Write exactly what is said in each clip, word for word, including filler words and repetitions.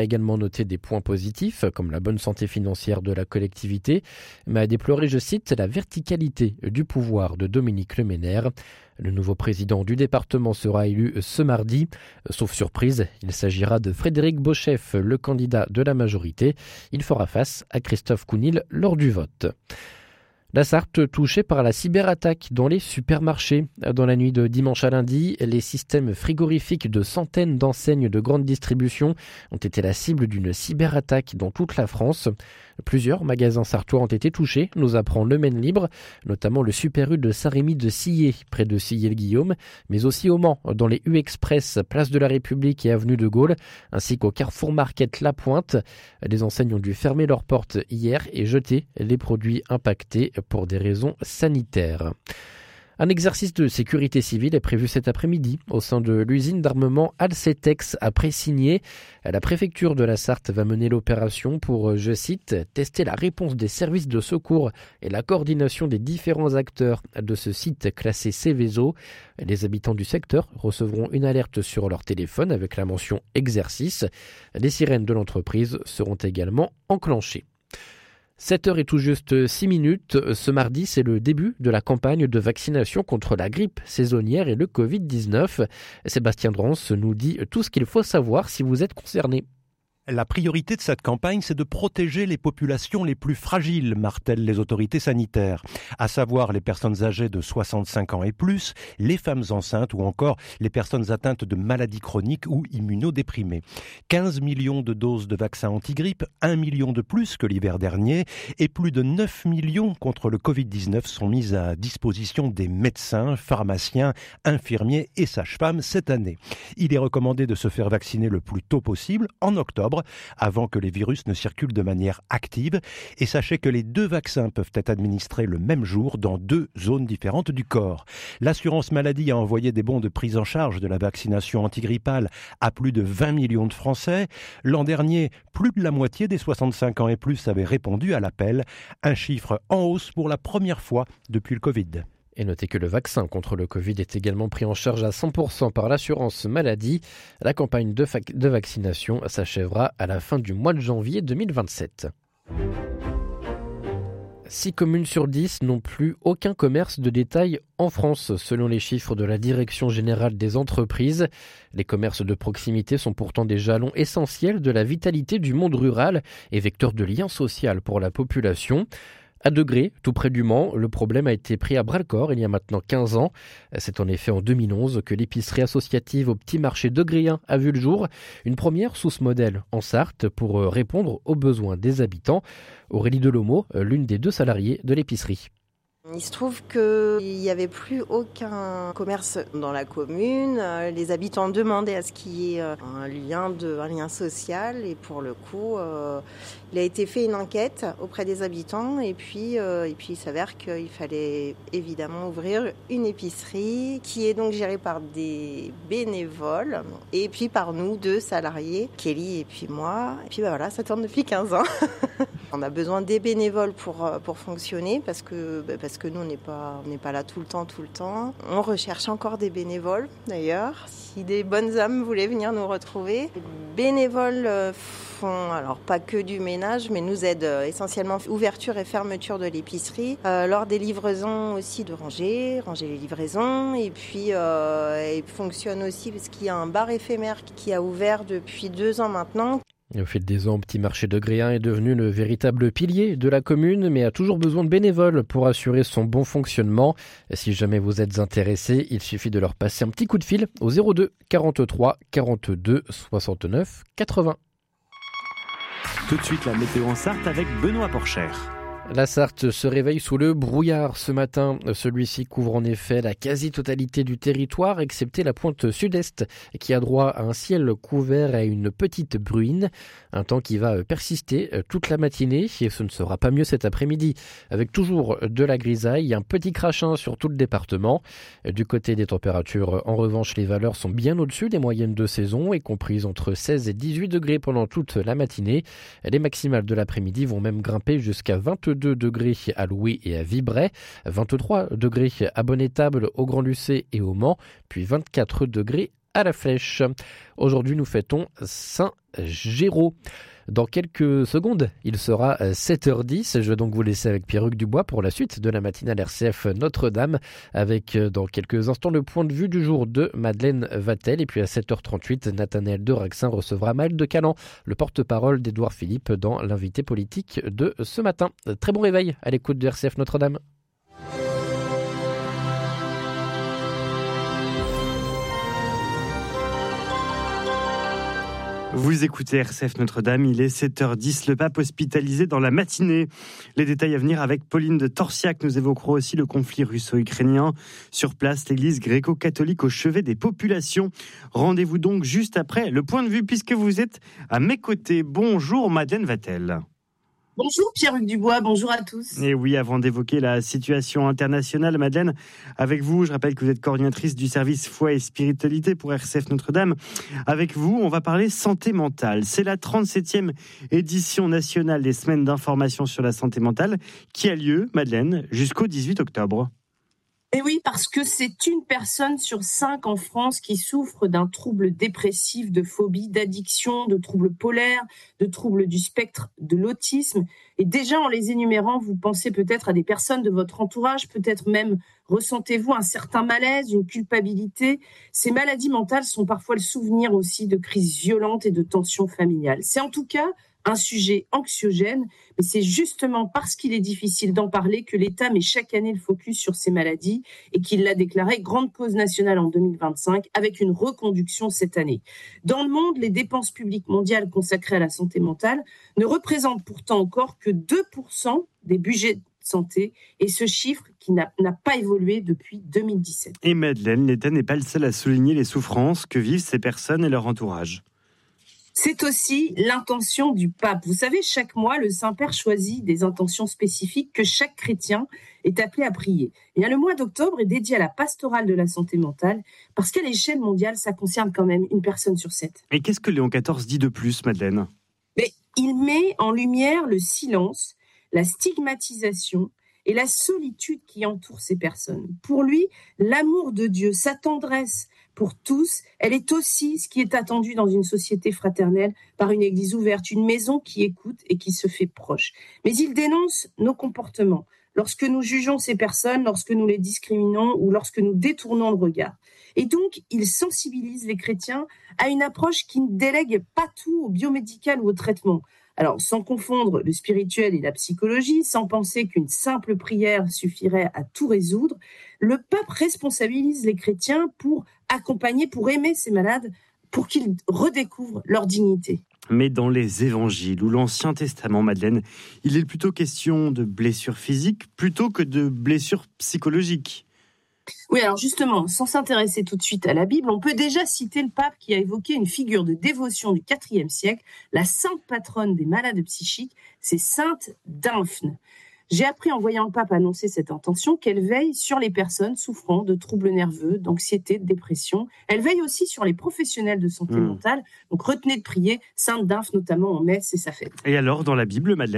a également noté des points positifs, comme la bonne santé financière de la collectivité, mais a déploré, je cite, la verticalité du pouvoir de Dominique Leménaire. Le nouveau président du département sera élu ce mardi. Sauf surprise, il s'agira de Frédéric Beauchef, le candidat de la majorité. Il fera face à Christophe Counil lors du vote. La Sarthe touchée par la cyberattaque dans les supermarchés. Dans la nuit de dimanche à lundi, les systèmes frigorifiques de centaines d'enseignes de grande distribution ont été la cible d'une cyberattaque dans toute la France. Plusieurs magasins sartois ont été touchés, nous apprend Le Maine Libre, notamment le Super U de Saint-Rémy de Sillé, près de Sillé-le-Guillaume, mais aussi au Mans, dans les U Express, place de la République et avenue de Gaulle, ainsi qu'au Carrefour Market La Pointe. Les enseignes ont dû fermer leurs portes hier et jeter les produits impactés pour des raisons sanitaires. Un exercice de sécurité civile est prévu cet après-midi au sein de l'usine d'armement Alcetex à Pressigné. La préfecture de la Sarthe va mener l'opération pour, je cite, tester la réponse des services de secours et la coordination des différents acteurs de ce site classé Céveso. Les habitants du secteur recevront une alerte sur leur téléphone avec la mention exercice. Les sirènes de l'entreprise seront également enclenchées. sept heures et tout juste six minutes. Ce mardi, c'est le début de la campagne de vaccination contre la grippe saisonnière et le covid dix-neuf. Sébastien Drance nous dit tout ce qu'il faut savoir si vous êtes concerné. La priorité de cette campagne, c'est de protéger les populations les plus fragiles, martèlent les autorités sanitaires, à savoir les personnes âgées de soixante-cinq ans et plus, les femmes enceintes ou encore les personnes atteintes de maladies chroniques ou immunodéprimées. quinze millions de doses de vaccins anti-grippe, un million de plus que l'hiver dernier, et plus de neuf millions contre le covid dix-neuf sont mises à disposition des médecins, pharmaciens, infirmiers et sages-femmes cette année. Il est recommandé de se faire vacciner le plus tôt possible, en octobre, avant que les virus ne circulent de manière active. Et sachez que les deux vaccins peuvent être administrés le même jour dans deux zones différentes du corps. L'assurance maladie a envoyé des bons de prise en charge de la vaccination antigrippale à plus de vingt millions de Français. L'an dernier, plus de la moitié des soixante-cinq ans et plus avaient répondu à l'appel. Un chiffre en hausse pour la première fois depuis le Covid. Et notez que le vaccin contre le Covid est également pris en charge à cent pour cent par l'assurance maladie. La campagne de, fac- de vaccination s'achèvera à la fin du mois de janvier deux mille vingt-sept. Six communes sur dix n'ont plus aucun commerce de détail en France, selon les chiffres de la Direction générale des entreprises. Les commerces de proximité sont pourtant des jalons essentiels de la vitalité du monde rural et vecteurs de lien social pour la population. À Degré, tout près du Mans, le problème a été pris à bras-le-corps il y a maintenant quinze ans. C'est en effet en deux mille onze que l'épicerie associative au petit marché degréen a vu le jour. Une première sous ce modèle en Sarthe pour répondre aux besoins des habitants. Aurélie Delomo, l'une des deux salariées de l'épicerie. Il se trouve qu'il n'y avait plus aucun commerce dans la commune. Les habitants demandaient à ce qu'il y ait un lien, de, un lien social. Et pour le coup, euh, il a été fait une enquête auprès des habitants. Et puis, euh, et puis il s'avère qu'il fallait évidemment ouvrir une épicerie qui est donc gérée par des bénévoles. Et puis par nous, deux salariés, Kelly et puis moi. Et puis bah voilà, ça tourne depuis quinze ans. On a besoin des bénévoles pour, pour fonctionner parce que, parce que nous, on n'est pas, on n'est pas là tout le temps, tout le temps. On recherche encore des bénévoles, d'ailleurs. Si des bonnes âmes voulaient venir nous retrouver. Les bénévoles font, alors pas que du ménage, mais nous aident essentiellement ouverture et fermeture de l'épicerie. Euh, lors des livraisons aussi de ranger, ranger les livraisons. Et puis, euh, ils fonctionnent aussi parce qu'il y a un bar éphémère qui a ouvert depuis deux ans maintenant. Et au fil des ans, Petit Marché degréen est devenu le véritable pilier de la commune, mais a toujours besoin de bénévoles pour assurer son bon fonctionnement. Si jamais vous êtes intéressé, il suffit de leur passer un petit coup de fil au zéro deux quarante-trois quarante-deux soixante-neuf quatre-vingts. Tout de suite, la météo en Sarthe avec Benoît Porchère. La Sarthe se réveille sous le brouillard ce matin. Celui-ci couvre en effet la quasi-totalité du territoire, excepté la pointe sud-est, qui a droit à un ciel couvert et à une petite bruine. Un temps qui va persister toute la matinée, et ce ne sera pas mieux cet après-midi, avec toujours de la grisaille et un petit crachin sur tout le département. Du côté des températures, en revanche, les valeurs sont bien au-dessus des moyennes de saison, et comprises entre seize et dix-huit degrés pendant toute la matinée. Les maximales de l'après-midi vont même grimper jusqu'à vingt-deux degrés à Loué et à Vibray, vingt-trois degrés à Bonnetable, au Grand-Lucé et au Mans, puis vingt-quatre degrés à la Flèche. Aujourd'hui, nous fêtons Saint Géraud. Dans quelques secondes, il sera sept heures dix. Je vais donc vous laisser avec Pierre-Hugues Dubois pour la suite de la matinale R C F Notre-Dame, avec dans quelques instants le point de vue du jour de Madeleine Vatel. Et puis à sept heures trente-huit, Nathanaël de Raxin recevra Maël de Calan, le porte-parole d'Édouard Philippe, dans l'invité politique de ce matin. Très bon réveil à l'écoute de R C F Notre-Dame. Vous écoutez R C F Notre-Dame, il est sept heures dix, le pape hospitalisé dans la matinée. Les détails à venir avec Pauline de Torsiac. Nous évoquerons aussi le conflit russo-ukrainien. Sur place, l'église gréco-catholique au chevet des populations. Rendez-vous donc juste après le point de vue, puisque vous êtes à mes côtés. Bonjour Madeleine Vatel. Bonjour Pierre-Hugues Dubois, bonjour à tous. Et oui, avant d'évoquer la situation internationale, Madeleine, avec vous, je rappelle que vous êtes coordinatrice du service foi et spiritualité pour R C F Notre-Dame. Avec vous, on va parler santé mentale. C'est la trente-septième édition nationale des semaines d'information sur la santé mentale qui a lieu, Madeleine, jusqu'au dix-huit octobre. Et oui, parce que c'est une personne sur cinq en France qui souffre d'un trouble dépressif, de phobie, d'addiction, de troubles polaires, de troubles du spectre de l'autisme. Et déjà, en les énumérant, vous pensez peut-être à des personnes de votre entourage, peut-être même ressentez-vous un certain malaise, une culpabilité. Ces maladies mentales sont parfois le souvenir aussi de crises violentes et de tensions familiales. C'est en tout cas un sujet anxiogène, mais c'est justement parce qu'il est difficile d'en parler que l'État met chaque année le focus sur ces maladies et qu'il l'a déclaré grande cause nationale en deux mille vingt-cinq avec une reconduction cette année. Dans le monde, les dépenses publiques mondiales consacrées à la santé mentale ne représentent pourtant encore que deux pour cent des budgets de santé et ce chiffre qui n'a, n'a pas évolué depuis deux mille dix-sept. Et Madeleine, l'État n'est pas le seul à souligner les souffrances que vivent ces personnes et leur entourage. C'est aussi l'intention du pape. Vous savez, chaque mois, le Saint-Père choisit des intentions spécifiques que chaque chrétien est appelé à prier. Et bien, le mois d'octobre est dédié à la pastorale de la santé mentale parce qu'à l'échelle mondiale, ça concerne quand même une personne sur sept. Et qu'est-ce que Léon quatorze dit de plus, Madeleine ? Mais il met en lumière le silence, la stigmatisation et la solitude qui entoure ces personnes. Pour lui, l'amour de Dieu, sa tendresse pour tous, elle est aussi ce qui est attendu dans une société fraternelle par une église ouverte, une maison qui écoute et qui se fait proche. Mais il dénonce nos comportements lorsque nous jugeons ces personnes, lorsque nous les discriminons ou lorsque nous détournons le regard. Et donc, il sensibilise les chrétiens à une approche qui ne délègue pas tout au biomédical ou au traitement. Alors, sans confondre le spirituel et la psychologie, sans penser qu'une simple prière suffirait à tout résoudre, le pape responsabilise les chrétiens pour accompagner, pour aimer ces malades, pour qu'ils redécouvrent leur dignité. Mais dans les évangiles ou l'Ancien Testament, Madeleine, il est plutôt question de blessures physiques plutôt que de blessures psychologiques. Oui, alors justement, sans s'intéresser tout de suite à la Bible, on peut déjà citer le pape qui a évoqué une figure de dévotion du quatrième siècle, la sainte patronne des malades psychiques, c'est Sainte Dymphne. J'ai appris en voyant le pape annoncer cette intention qu'elle veille sur les personnes souffrant de troubles nerveux, d'anxiété, de dépression. Elle veille aussi sur les professionnels de santé mmh. mentale. Donc retenez de prier Sainte Dymphne, notamment en mai, c'est sa fête. Et alors, dans la Bible, Madeleine ?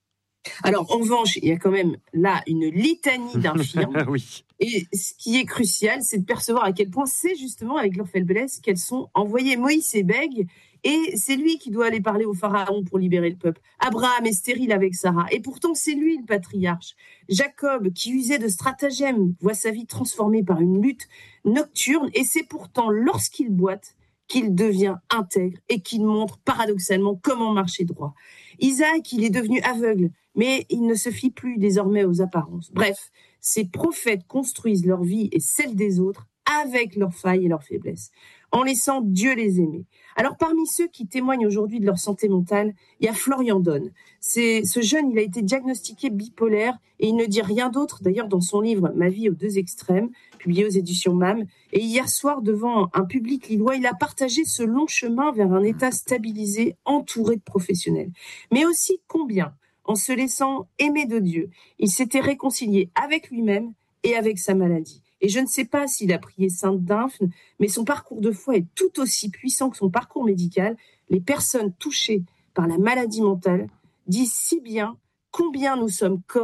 Alors, en revanche, il y a quand même là une litanie d'infirmes. Oui. Et ce qui est crucial, c'est de percevoir à quel point c'est justement avec leur faiblesse qu'elles sont envoyées. Moïse est bègue et c'est lui qui doit aller parler au pharaon pour libérer le peuple. Abraham est stérile avec Sarah et pourtant c'est lui le patriarche. Jacob, qui usait de stratagèmes, voit sa vie transformée par une lutte nocturne et c'est pourtant lorsqu'il boite qu'il devient intègre et qu'il montre paradoxalement comment marcher droit. Isaac, il est devenu aveugle, mais il ne se fie plus désormais aux apparences. Bref, ces prophètes construisent leur vie et celle des autres avec leurs failles et leurs faiblesses, en laissant Dieu les aimer. Alors parmi ceux qui témoignent aujourd'hui de leur santé mentale, il y a Florian Donne. C'est, ce jeune, il a été diagnostiqué bipolaire et il ne dit rien d'autre, d'ailleurs dans son livre « Ma vie aux deux extrêmes », publié aux éditions M A M. Et hier soir, devant un public lillois, il a partagé ce long chemin vers un état stabilisé, entouré de professionnels. Mais aussi combien, en se laissant aimer de Dieu, il s'était réconcilié avec lui-même et avec sa maladie. Et je ne sais pas s'il a prié Sainte Dymphne, mais son parcours de foi est tout aussi puissant que son parcours médical. Les personnes touchées par la maladie mentale disent si bien combien nous sommes corps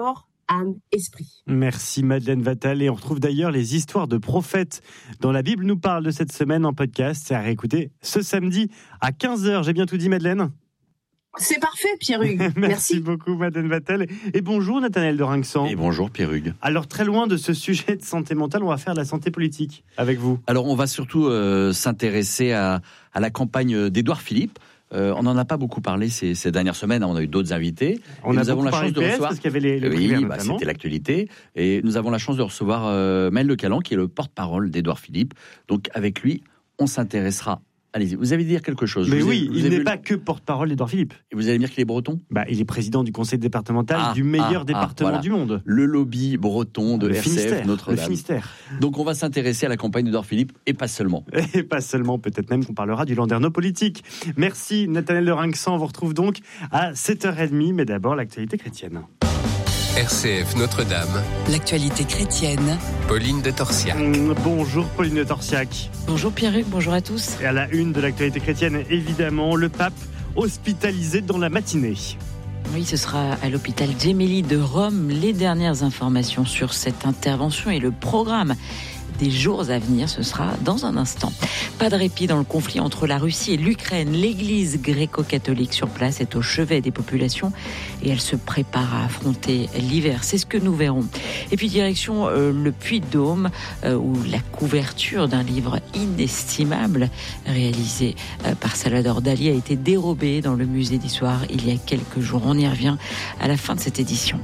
âme, esprit. Merci Madeleine Vatal. Et on retrouve d'ailleurs les histoires de prophètes dans la Bible nous parle de cette semaine en podcast. C'est à réécouter ce samedi à quinze heures. J'ai bien tout dit, Madeleine ? C'est parfait, Pierre-Hugues. Merci, Merci beaucoup, Madeleine Vatal. Et bonjour, Nathanaël de Rinxan. Et bonjour, Pierre-Hugues. Alors, très loin de ce sujet de santé mentale, on va faire de la santé politique avec vous. Alors, on va surtout euh, s'intéresser à, à la campagne d'Édouard Philippe. Euh, on n'en a pas beaucoup parlé ces, ces dernières semaines. On a eu d'autres invités. On et a nous avons la chance de P S recevoir. Parce qu'il y avait les, les oui, primaires, bah, c'était l'actualité. Et nous avons la chance de recevoir euh, Maël Le Calan, qui est le porte-parole d'Édouard Philippe. Donc, avec lui, on s'intéressera. Allez-y, vous allez dire quelque chose. Mais vous oui, avez, il n'est vu... pas que porte-parole d'Édouard Philippe. Et vous allez me dire qu'il est breton ? Bah, il est président du conseil départemental ah, du meilleur ah, département ah, voilà. du monde. Le lobby breton de le R C F Finistère, Notre-Dame. Le Finistère. Donc on va s'intéresser à la campagne d'Édouard Philippe et pas seulement. Et pas seulement, peut-être même qu'on parlera du landerneau politique. Merci Nathanaël de Rinxan, on vous retrouve donc à sept heures trente, mais d'abord l'actualité chrétienne. R C F Notre-Dame. L'actualité chrétienne. Pauline de Torsiac. Bonjour Pauline de Torsiac. Bonjour Pierre-Hugues, bonjour à tous. Et à la une de l'actualité chrétienne, évidemment, le pape hospitalisé dans la matinée. Oui, ce sera à l'hôpital Gemelli de Rome. Les dernières informations sur cette intervention et le programme des jours à venir, ce sera dans un instant. Pas de répit dans le conflit entre la Russie et l'Ukraine. L'église gréco-catholique sur place est au chevet des populations et elle se prépare à affronter l'hiver. C'est ce que nous verrons. Et puis direction euh, le Puy-de-Dôme euh, où la couverture d'un livre inestimable réalisé euh, par Salvador Dali a été dérobée dans le musée d'histoire il y a quelques jours. On y revient à la fin de cette édition.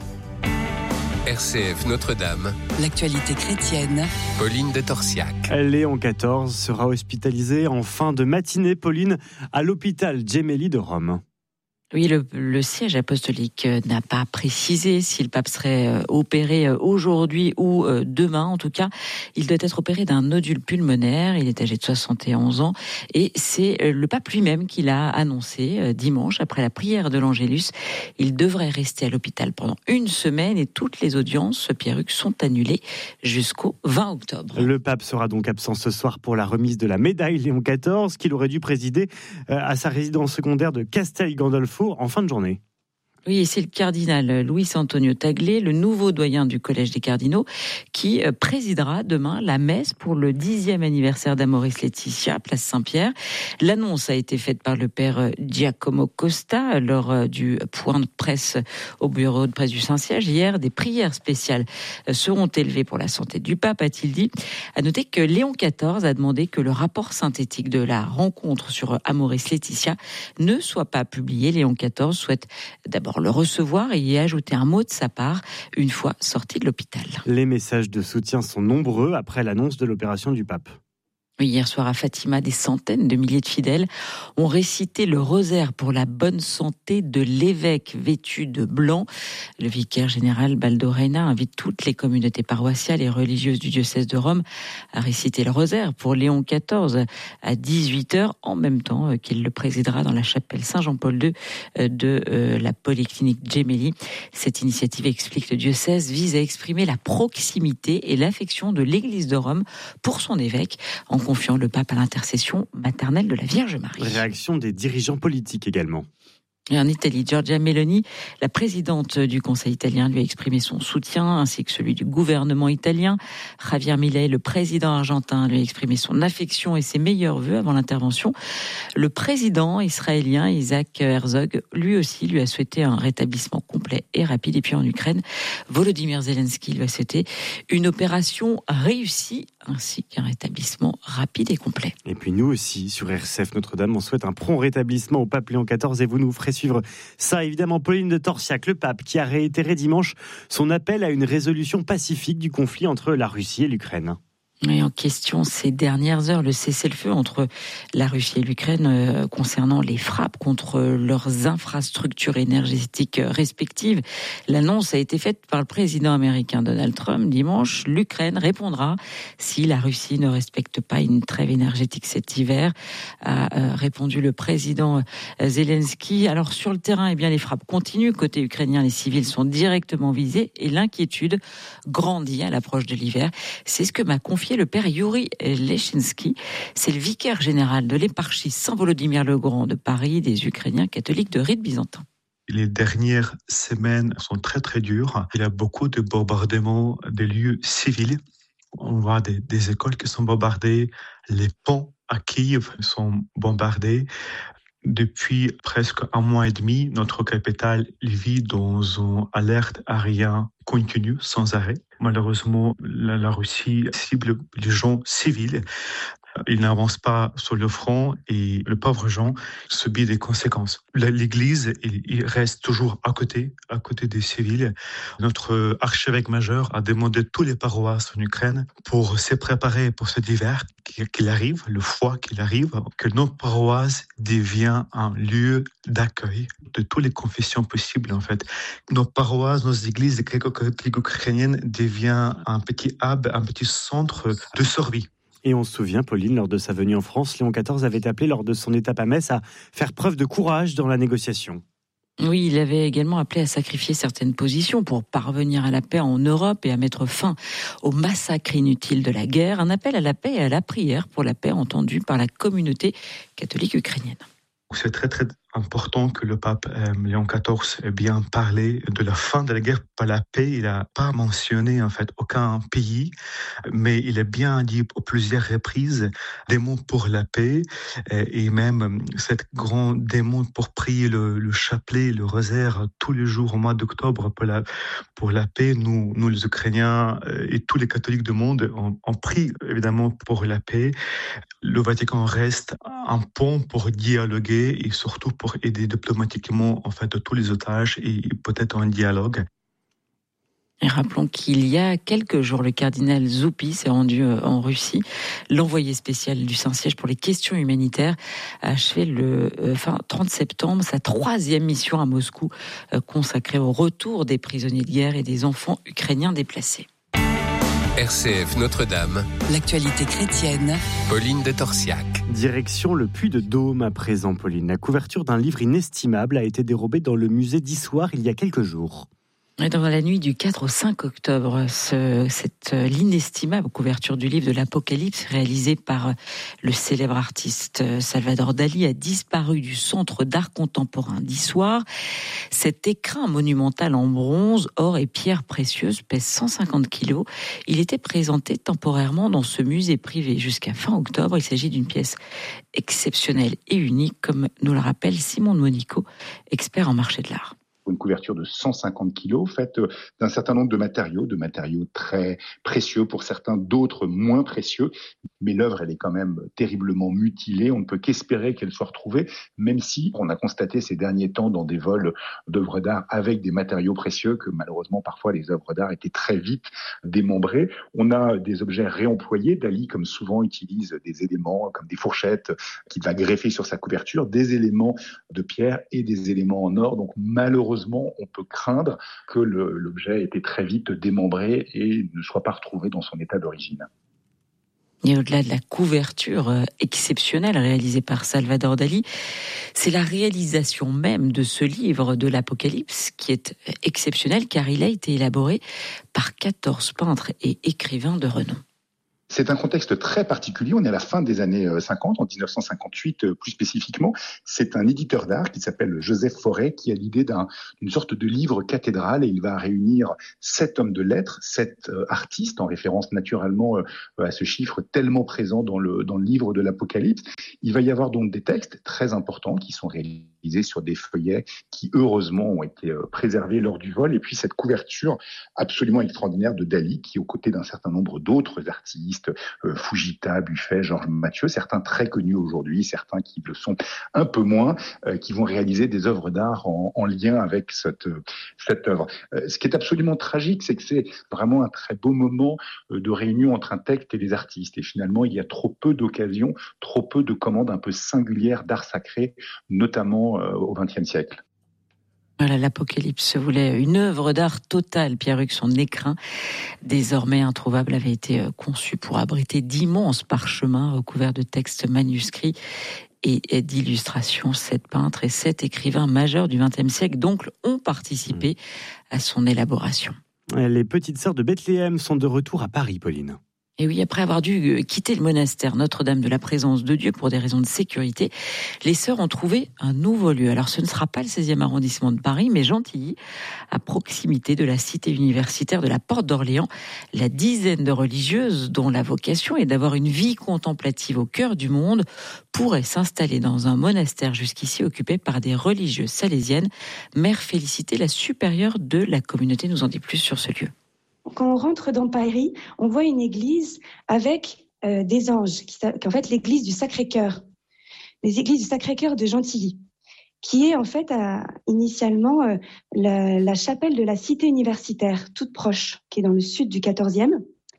R C F Notre-Dame. L'actualité chrétienne. Pauline de Torsiac. Léon quatorze sera hospitalisé en fin de matinée, Pauline, à l'hôpital Gemelli de Rome. Oui, le, le siège apostolique n'a pas précisé si le pape serait opéré aujourd'hui ou demain. En tout cas, il doit être opéré d'un nodule pulmonaire. Il est âgé de soixante et onze ans et c'est le pape lui-même qui l'a annoncé dimanche après la prière de l'Angélus. Il devrait rester à l'hôpital pendant une semaine et toutes les audiences, Pierre-Hugues, sont annulées jusqu'au vingt octobre. Le pape sera donc absent ce soir pour la remise de la médaille Léon quatorze qu'il aurait dû présider à sa résidence secondaire de Castel Gandolfo en fin de journée. Oui, et c'est le cardinal Luis Antonio Tagle, le nouveau doyen du Collège des cardinaux, qui présidera demain la messe pour le dixième anniversaire d'Amoris Laetitia, place Saint-Pierre. L'annonce a été faite par le père Giacomo Costa lors du point de presse au bureau de presse du Saint-Siège. Hier, des prières spéciales seront élevées pour la santé du pape, a-t-il dit. À noter que Léon quatorze a demandé que le rapport synthétique de la rencontre sur Amoris Laetitia ne soit pas publié. Léon quatorze souhaite d'abord le recevoir et y ajouter un mot de sa part une fois sorti de l'hôpital. Les messages de soutien sont nombreux après l'annonce de l'opération du pape. Hier soir à Fatima, des centaines de milliers de fidèles ont récité le rosaire pour la bonne santé de l'évêque vêtu de blanc. Le vicaire général Baldo Reina invite toutes les communautés paroissiales et religieuses du diocèse de Rome à réciter le rosaire pour Léon quatorze à dix-huit heures, en même temps qu'il le présidera dans la chapelle Saint-Jean-Paul deux de la polyclinique Gemelli. Cette initiative, explique le diocèse, vise à exprimer la proximité et l'affection de l'Église de Rome pour son évêque, en confiant le pape à l'intercession maternelle de la Vierge Marie. Réaction des dirigeants politiques également. Et en Italie, Giorgia Meloni, la présidente du Conseil italien, lui a exprimé son soutien, ainsi que celui du gouvernement italien. Javier Milei, le président argentin, lui a exprimé son affection et ses meilleurs vœux avant l'intervention. Le président israélien, Isaac Herzog, lui aussi, lui a souhaité un rétablissement complet et rapide. Et puis en Ukraine, Volodymyr Zelensky lui a souhaité une opération réussie, ainsi qu'un rétablissement rapide et complet. Et puis nous aussi, sur R C F Notre-Dame, on souhaite un prompt rétablissement au pape Léon quatorze et vous nous ferez suivre ça, évidemment. Pauline de Torsiac, le pape, qui a réitéré dimanche son appel à une résolution pacifique du conflit entre la Russie et l'Ukraine. Et en question ces dernières heures, le cessez-le-feu entre la Russie et l'Ukraine euh, concernant les frappes contre leurs infrastructures énergétiques respectives. L'annonce a été faite par le président américain Donald Trump dimanche. L'Ukraine répondra si la Russie ne respecte pas une trêve énergétique cet hiver, a euh, répondu le président Zelensky. Alors sur le terrain, eh bien les frappes continuent. Côté ukrainien, les civils sont directement visés et l'inquiétude grandit à l'approche de l'hiver. C'est ce que m'a confié le père Yuri Lechinsky, c'est le vicaire général de l'éparchie Saint-Volodymyr le Grand de Paris des Ukrainiens catholiques de rite byzantin. Les dernières semaines sont très très dures. Il y a beaucoup de bombardements des lieux civils. On voit des, des écoles qui sont bombardées, les ponts à Kiev sont bombardés. Depuis presque un mois et demi, notre capitale vit dans une alerte aérienne continue, sans arrêt. Malheureusement, la, la Russie cible les gens civils. Il n'avance pas sur le front et le pauvre Jean subit des conséquences. L'Église, il reste toujours à côté, à côté des civils. Notre archevêque majeur a demandé à tous les paroisses en Ukraine pour se préparer pour cet hiver qu'il arrive, le froid qu'il arrive, que nos paroisses deviennent un lieu d'accueil de toutes les confessions possibles, en fait. Nos paroisses, nos églises gréco-catholiques ukrainiennes deviennent un petit hub, un petit centre de survie. Et on se souvient, Pauline, lors de sa venue en France, Léon quatorze avait appelé lors de son étape à Metz à faire preuve de courage dans la négociation. Oui, il avait également appelé à sacrifier certaines positions pour parvenir à la paix en Europe et à mettre fin au massacre inutile de la guerre. Un appel à la paix et à la prière pour la paix entendu par la communauté catholique ukrainienne. C'est très très important que le pape euh, Léon quatorze ait bien parlé de la fin de la guerre par la paix. Il n'a pas mentionné en fait aucun pays, mais il a bien dit à plusieurs reprises des mots pour la paix et même cette grande démon pour prier le, le chapelet, le rosaire tous les jours au mois d'octobre pour la, pour la paix. Nous, nous les Ukrainiens et tous les catholiques du monde, on, on prie évidemment pour la paix. Le Vatican reste un pont pour dialoguer et surtout pour aider diplomatiquement en fait tous les otages et peut-être un dialogue. Et rappelons qu'il y a quelques jours, le cardinal Zuppi s'est rendu en Russie. L'envoyé spécial du Saint-Siège pour les questions humanitaires a achevé le fin trente septembre sa troisième mission à Moscou, consacrée au retour des prisonniers de guerre et des enfants ukrainiens déplacés. R C F Notre-Dame. L'actualité chrétienne. Pauline de Torsiac. Direction le Puy-de-Dôme à présent, Pauline. La couverture d'un livre inestimable a été dérobée dans le musée d'Issoire il y a quelques jours. Dans la nuit du quatre au cinq octobre, ce, cette, l'inestimable couverture du livre de l'Apocalypse réalisée par le célèbre artiste Salvador Dali a disparu du centre d'art contemporain d'Issoire. Cet écrin monumental en bronze, or et pierres précieuses pèse cent cinquante kilos. Il était présenté temporairement dans ce musée privé jusqu'à fin octobre. Il s'agit d'une pièce exceptionnelle et unique, comme nous le rappelle Simon de Monico, expert en marché de l'art. Une couverture de cent cinquante kilos faite d'un certain nombre de matériaux, de matériaux très précieux pour certains, d'autres moins précieux. Mais l'œuvre, elle est quand même terriblement mutilée. On ne peut qu'espérer qu'elle soit retrouvée, même si on a constaté ces derniers temps dans des vols d'œuvres d'art avec des matériaux précieux que malheureusement parfois les œuvres d'art étaient très vite démembrées. On a des objets réemployés. Dali, comme souvent, utilise des éléments comme des fourchettes qu'il va greffer sur sa couverture, des éléments de pierre et des éléments en or. Donc malheureusement, on peut craindre que le, l'objet ait été très vite démembré et ne soit pas retrouvé dans son état d'origine. Et au-delà de la couverture exceptionnelle réalisée par Salvador Dali, c'est la réalisation même de ce livre de l'Apocalypse qui est exceptionnelle car il a été élaboré par quatorze peintres et écrivains de renom. C'est un contexte très particulier. On est à la fin des années cinquante, en dix-neuf cent cinquante-huit plus spécifiquement. C'est un éditeur d'art qui s'appelle Joseph Fauré qui a l'idée d'un, d'une sorte de livre cathédrale et il va réunir sept hommes de lettres, sept euh, artistes, en référence naturellement euh, à ce chiffre tellement présent dans le, dans le livre de l'Apocalypse. Il va y avoir donc des textes très importants qui sont réalisés sur des feuillets qui heureusement ont été euh, préservés lors du vol et puis cette couverture absolument extraordinaire de Dali qui, aux côtés d'un certain nombre d'autres artistes, Euh, Fujita, Buffet, Georges Mathieu, certains très connus aujourd'hui, certains qui le sont un peu moins, euh, qui vont réaliser des œuvres d'art en, en lien avec cette, cette œuvre. Euh, ce qui est absolument tragique, c'est que c'est vraiment un très beau moment euh, de réunion entre un texte et les artistes. Et finalement, il y a trop peu d'occasions, trop peu de commandes un peu singulières d'art sacré, notamment euh, au vingtième siècle. Voilà, l'Apocalypse voulait une œuvre d'art totale. Pierre-Hugues, son écrin, désormais introuvable, avait été conçu pour abriter d'immenses parchemins recouverts de textes manuscrits et d'illustrations. Sept peintres et sept écrivains majeurs du vingtième siècle, donc, ont participé à son élaboration. Les petites sœurs de Bethléem sont de retour à Paris, Pauline. Et oui, après avoir dû quitter le monastère Notre-Dame de la Présence de Dieu pour des raisons de sécurité, les sœurs ont trouvé un nouveau lieu. Alors ce ne sera pas le seizième arrondissement de Paris, mais Gentilly, à proximité de la cité universitaire de la Porte d'Orléans. La dizaine de religieuses, dont la vocation est d'avoir une vie contemplative au cœur du monde, pourraient s'installer dans un monastère jusqu'ici occupé par des religieuses salésiennes. Mère Félicité, la supérieure de la communauté, nous en dit plus sur ce lieu. Quand on rentre dans Paris, on voit une église avec euh, des anges, qui, qui est en fait l'église du Sacré-Cœur, les églises du Sacré-Cœur de Gentilly, qui est en fait à, initialement euh, la, la chapelle de la cité universitaire, toute proche, qui est dans le sud du quatorzième.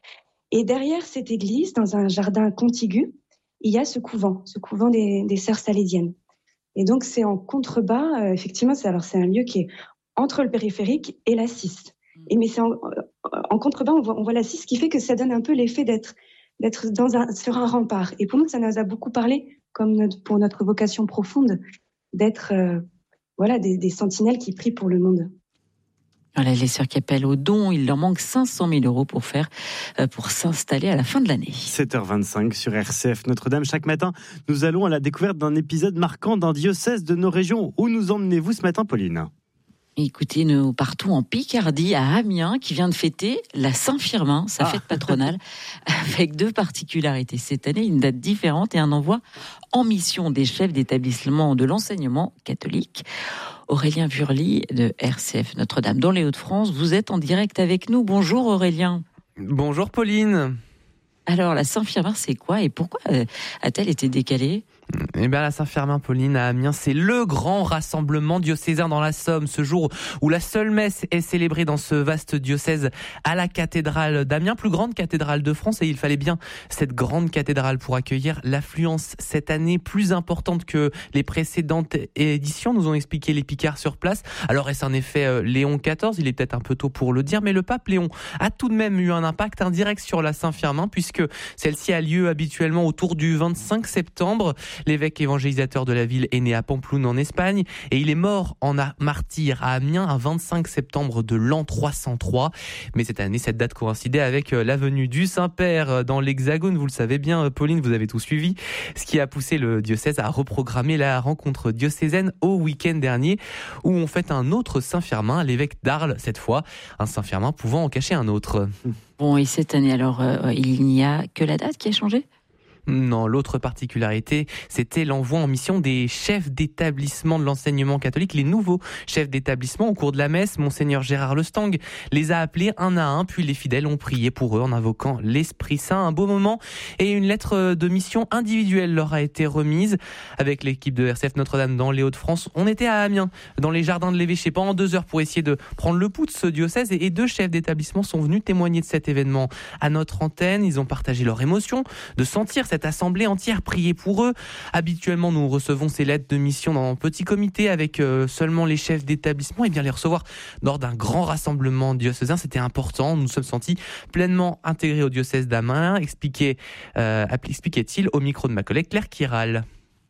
Et derrière cette église, dans un jardin contigu, il y a ce couvent, ce couvent des, des sœurs salésiennes. Et donc c'est en contrebas, euh, effectivement, c'est, alors c'est un lieu qui est entre le périphérique et la Cisse. Et mais c'est en, en contrebas, on voit, on voit la Cisse, ce qui fait que ça donne un peu l'effet d'être, d'être dans un, sur un rempart. Et pour nous, ça nous a beaucoup parlé, comme notre, pour notre vocation profonde, d'être euh, voilà, des, des sentinelles qui prient pour le monde. Voilà, les sœurs qui appellent au don, il leur manque cinq cent mille euros pour faire, euh, pour s'installer à la fin de l'année. sept heures vingt-cinq sur R C F Notre-Dame. Chaque matin, nous allons à la découverte d'un épisode marquant d'un diocèse de nos régions. Où nous emmenez-vous ce matin, Pauline ? Écoutez, nous partons en Picardie, à Amiens, qui vient de fêter la Saint-Firmin, sa ah. fête patronale, avec deux particularités. Cette année, une date différente et un envoi en mission des chefs d'établissement de l'enseignement catholique. Aurélien Vurly de R C F Notre-Dame dans les Hauts-de-France, vous êtes en direct avec nous. Bonjour Aurélien. Bonjour Pauline. Alors la Saint-Firmin, c'est quoi et pourquoi a-t-elle été décalée ? Eh bien, la Saint-Firmin, Pauline, à Amiens, c'est le grand rassemblement diocésain dans la Somme, ce jour où la seule messe est célébrée dans ce vaste diocèse à la cathédrale d'Amiens, plus grande cathédrale de France, et il fallait bien cette grande cathédrale pour accueillir l'affluence cette année plus importante que les précédentes éditions, nous ont expliqué les Picards sur place. Alors, est-ce en effet euh, Léon quatorze ? Il est peut-être un peu tôt pour le dire, mais le pape Léon a tout de même eu un impact indirect sur la Saint-Firmin, puisque celle-ci a lieu habituellement autour du vingt-cinq septembre. L'évêque évangélisateur de la ville est né à Pampelune en Espagne et il est mort en martyr à Amiens un vingt-cinq septembre de l'an trois cent trois. Mais cette année, cette date coïncidait avec la venue du Saint-Père dans l'Hexagone. Vous le savez bien, Pauline, vous avez tout suivi. Ce qui a poussé le diocèse à reprogrammer la rencontre diocésaine au week-end dernier où on fête un autre Saint-Firmin, l'évêque d'Arles cette fois. Un Saint-Firmin pouvant en cacher un autre. Bon, et cette année, alors, euh, il n'y a que la date qui a changé ? Non, l'autre particularité, c'était l'envoi en mission des chefs d'établissement de l'enseignement catholique. Les nouveaux chefs d'établissement, au cours de la messe, Monseigneur Gérard Lestang les a appelés un à un, puis les fidèles ont prié pour eux en invoquant l'Esprit Saint. Un beau moment et une lettre de mission individuelle leur a été remise avec l'équipe de R C F Notre-Dame dans les Hauts-de-France. On était à Amiens, dans les jardins de l'évêché, pendant deux heures pour essayer de prendre le pouls de ce diocèse et deux chefs d'établissement sont venus témoigner de cet événement à notre antenne. Ils ont partagé leur émotion de sentir cette assemblée entière prier pour eux. Habituellement, nous recevons ces lettres de mission dans un petit comité avec euh, seulement les chefs d'établissement. Et bien les recevoir lors d'un grand rassemblement diocésain, c'était important. Nous nous sommes sentis pleinement intégrés au diocèse d'Amiens, expliquait, euh, expliquait-il au micro de ma collègue Claire Kiral.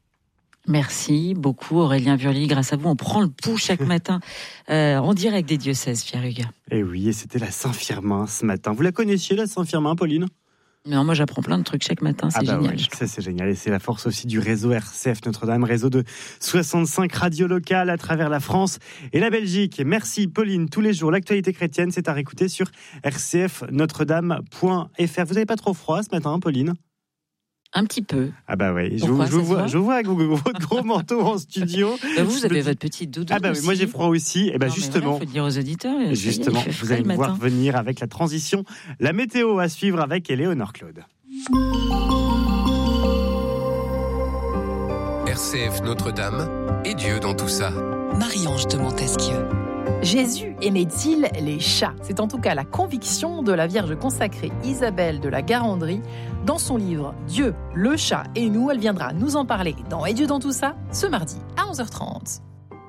Merci beaucoup Aurélien Vurly. Grâce à vous, on prend le pouls chaque matin euh, en direct des diocèses, Pierre Hugues. Et oui, et c'était la Saint-Firmin ce matin. Vous la connaissiez, la Saint-Firmin, Pauline ? Non, moi j'apprends plein de trucs chaque matin, c'est ah bah génial. Ouais, ça c'est génial et c'est la force aussi du réseau R C F Notre-Dame, réseau de soixante-cinq radios locales à travers la France et la Belgique. Merci Pauline, tous les jours l'actualité chrétienne, c'est à réécouter sur r c f notre dame point f r. Vous n'avez pas trop froid ce matin, Pauline ? Un petit peu. Ah bah oui, je, Pourquoi, je, vous vois, je vous vois avec votre gros manteau en studio. Bah vous, vous avez votre petite doudoune. Ah bah oui, moi j'ai froid aussi. Et bah non, justement, il voilà, faut le dire aux auditeurs. Justement, il vous allez me voir venir avec la transition. La météo à suivre avec Éléonore Claude. R C F Notre-Dame et Dieu dans tout ça. Marie-Ange de Montesquieu. Jésus aimait-il les chats ? C'est en tout cas la conviction de la Vierge consacrée Isabelle de la Garandrie dans son livre « Dieu, le chat et nous ». Elle viendra nous en parler dans « Et Dieu dans tout ça » ce mardi à onze heures trente.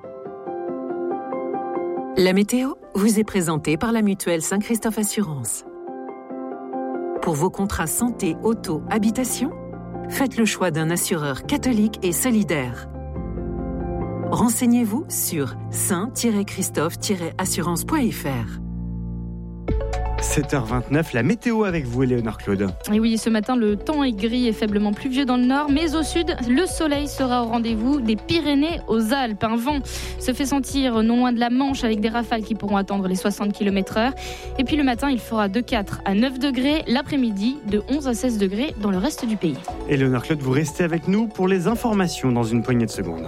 La météo vous est présentée par la mutuelle Saint-Christophe Assurance. Pour vos contrats santé, auto, habitation, faites le choix d'un assureur catholique et solidaire. Renseignez-vous sur saint tiret christophe tiret assurance point f r. sept heures vingt-neuf, la météo avec vous, Éléonore Claude. Et oui, ce matin, le temps est gris et faiblement pluvieux dans le nord, mais au sud, le soleil sera au rendez-vous des Pyrénées aux Alpes. Un vent se fait sentir non loin de la Manche avec des rafales qui pourront atteindre les soixante kilomètres heure. Et puis le matin, il fera de quatre à neuf degrés, l'après-midi de onze à seize degrés dans le reste du pays. Éléonore Claude, vous restez avec nous pour les informations dans une poignée de secondes.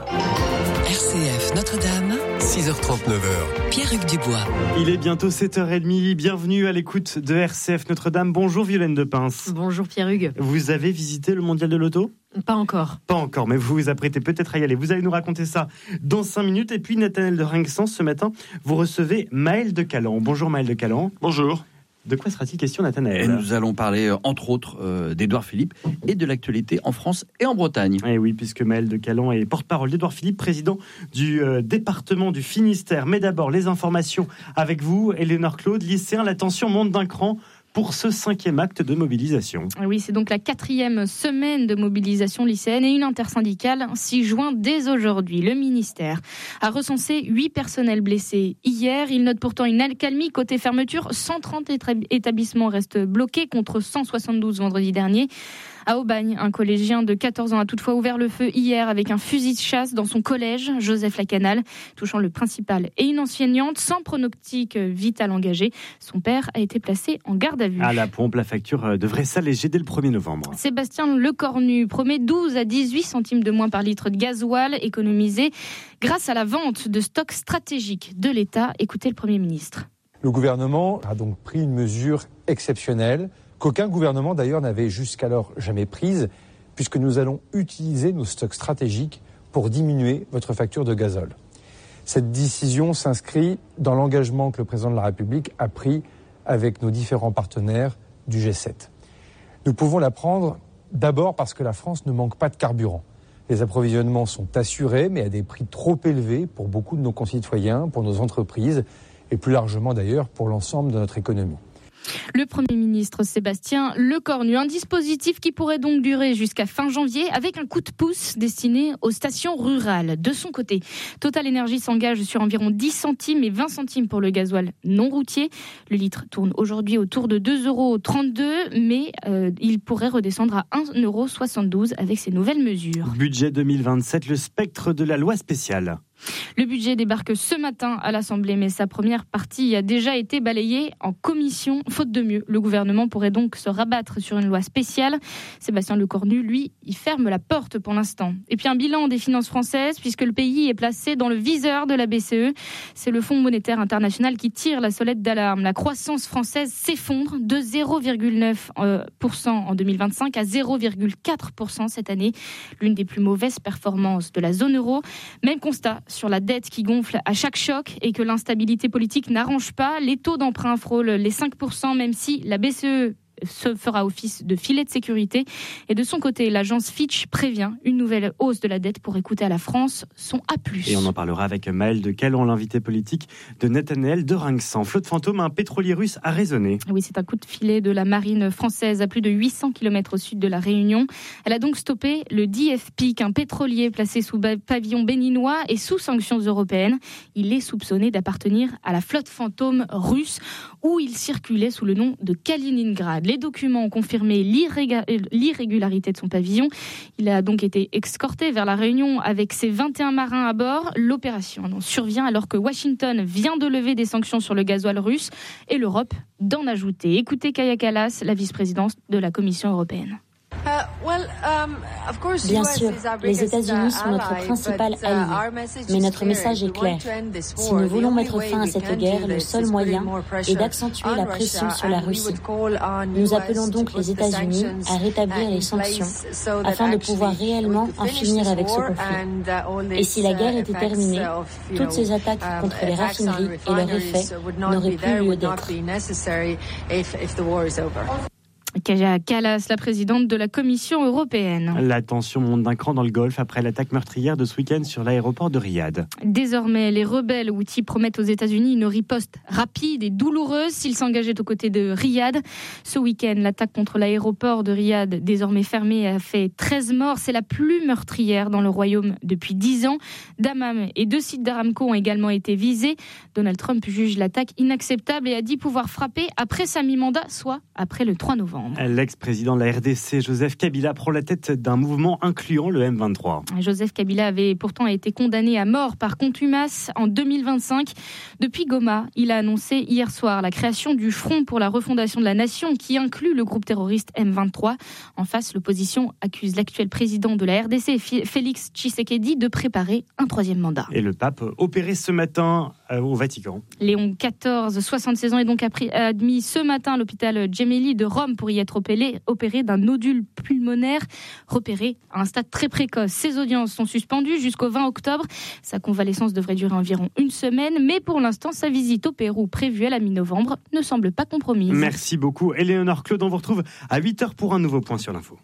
R C F Notre-Dame, six heures trente-neuf heures. Pierre-Hugues Dubois. Il est bientôt sept heures trente, bienvenue à l'écoute de R C F Notre-Dame. Bonjour Violaine Depince. Bonjour Pierre-Hugues. Vous avez visité le mondial de l'auto ? Pas encore. Pas encore, mais vous vous apprêtez peut-être à y aller. Vous allez nous raconter ça dans cinq minutes. Et puis Nathanaël de Rinxan, ce matin, vous recevez Maël de Calan. Bonjour Maël de Calan. Bonjour. De quoi sera-t-il question, Nathanaël ? Et nous allons parler, euh, entre autres, euh, d'Édouard Philippe et de l'actualité en France et en Bretagne. Et oui, puisque Maël de Calan est porte-parole d'Édouard Philippe, président du euh, département du Finistère. Mais d'abord, les informations avec vous, Éléonore Claude, lycéen. La tension monte d'un cran pour ce cinquième acte de mobilisation. Oui, c'est donc la quatrième semaine de mobilisation lycéenne et une intersyndicale s'y joint dès aujourd'hui. Le ministère a recensé huit personnels blessés hier. Il note pourtant une accalmie côté fermeture. cent trente établissements restent bloqués contre cent soixante-douze vendredi dernier. À Aubagne, un collégien de quatorze ans a toutefois ouvert le feu hier avec un fusil de chasse dans son collège, Joseph Lacanal, touchant le principal et une enseignante sans pronostic vital engagé. Son père a été placé en garde à vue. À la pompe, la facture devrait s'alléger dès le premier novembre. Sébastien Lecornu promet douze à dix-huit centimes de moins par litre de gasoil économisé grâce à la vente de stocks stratégiques de l'État. Écoutez le Premier ministre. Le gouvernement a donc pris une mesure exceptionnelle qu'aucun gouvernement d'ailleurs n'avait jusqu'alors jamais prise, puisque nous allons utiliser nos stocks stratégiques pour diminuer votre facture de gazole. Cette décision s'inscrit dans l'engagement que le président de la République a pris avec nos différents partenaires du G sept. Nous pouvons la prendre d'abord parce que la France ne manque pas de carburant. Les approvisionnements sont assurés, mais à des prix trop élevés pour beaucoup de nos concitoyens, pour nos entreprises et plus largement d'ailleurs pour l'ensemble de notre économie. Le Premier ministre Sébastien Lecornu, un dispositif qui pourrait donc durer jusqu'à fin janvier avec un coup de pouce destiné aux stations rurales. De son côté, Total Energy s'engage sur environ dix centimes et vingt centimes pour le gasoil non routier. Le litre tourne aujourd'hui autour de deux euros trente-deux, mais euh, il pourrait redescendre à un euro soixante-douze avec ces nouvelles mesures. Budget deux mille vingt-sept, le spectre de la loi spéciale. Le budget débarque ce matin à l'Assemblée, mais sa première partie a déjà été balayée en commission, faute de mieux. Le gouvernement pourrait donc se rabattre sur une loi spéciale. Sébastien Lecornu, lui, il ferme la porte pour l'instant. Et puis un bilan des finances françaises, puisque le pays est placé dans le viseur de la B C E. C'est le Fonds monétaire international qui tire la sonnette d'alarme. La croissance française s'effondre de zéro virgule neuf pour cent en deux mille vingt-cinq à zéro virgule quatre pour cent cette année. L'une des plus mauvaises performances de la zone euro. Même constat sur la dette qui gonfle à chaque choc et que l'instabilité politique n'arrange pas. Les taux d'emprunt frôlent les cinq pour cent, même si la B C E se fera office de filet de sécurité. Et de son côté, l'agence Fitch prévient une nouvelle hausse de la dette pour écouter à la France son A plus. Et on en parlera avec Maël de Calan, l'invité politique de Nathanaël de Rinxan. Flotte fantôme, un pétrolier russe a résonné. Oui, c'est un coup de filet de la marine française à plus de huit cents kilomètres au sud de la Réunion. Elle a donc stoppé le D F P, un pétrolier placé sous pavillon béninois et sous sanctions européennes. Il est soupçonné d'appartenir à la flotte fantôme russe où il circulait sous le nom de Kaliningrad. Les documents ont confirmé l'irrégularité de son pavillon. Il a donc été escorté vers la Réunion avec ses vingt et un marins à bord. L'opération survient alors que Washington vient de lever des sanctions sur le gasoil russe et l'Europe d'en ajouter. Écoutez Kaja Kallas, la vice-présidente de la Commission européenne. Bien sûr, les États-Unis sont notre principal allié, mais notre message est clair. Si nous voulons mettre fin à cette guerre, le seul moyen est d'accentuer la pression sur la Russie. Nous appelons donc les États-Unis à rétablir les sanctions afin de pouvoir réellement en finir avec ce conflit. Et si la guerre était terminée, toutes ces attaques contre les raffineries et leurs effets n'auraient plus lieu d'être. Kaja Kallas, la présidente de la Commission européenne. La tension monte d'un cran dans le Golfe après l'attaque meurtrière de ce week-end sur l'aéroport de Riyad. Désormais, les rebelles houthis promettent aux États-Unis une riposte rapide et douloureuse s'ils s'engageaient aux côtés de Riyad. Ce week-end, l'attaque contre l'aéroport de Riyad, désormais fermé, a fait treize morts. C'est la plus meurtrière dans le royaume depuis dix ans. Dammam et deux sites d'Aramco ont également été visés. Donald Trump juge l'attaque inacceptable et a dit pouvoir frapper après sa mi-mandat, soit après le trois novembre. L'ex-président de la R D C, Joseph Kabila, prend la tête d'un mouvement incluant le M vingt-trois. Joseph Kabila avait pourtant été condamné à mort par contumace en deux mille vingt-cinq. Depuis Goma, il a annoncé hier soir la création du Front pour la refondation de la nation qui inclut le groupe terroriste M vingt-trois. En face, l'opposition accuse l'actuel président de la R D C, Félix Tshisekedi, de préparer un troisième mandat. Et le pape opéré ce matin euh, au Vatican. Léon quatorze, soixante-seize ans, est donc admis ce matin à l'hôpital Gemelli de Rome pour y être opéré, opéré d'un nodule pulmonaire repéré à un stade très précoce. Ses audiences sont suspendues jusqu'au vingt octobre. Sa convalescence devrait durer environ une semaine, mais pour l'instant, sa visite au Pérou prévue à la mi-novembre ne semble pas compromise. Merci beaucoup, Éléonore Claude. On vous retrouve à huit heures pour un nouveau point sur l'info.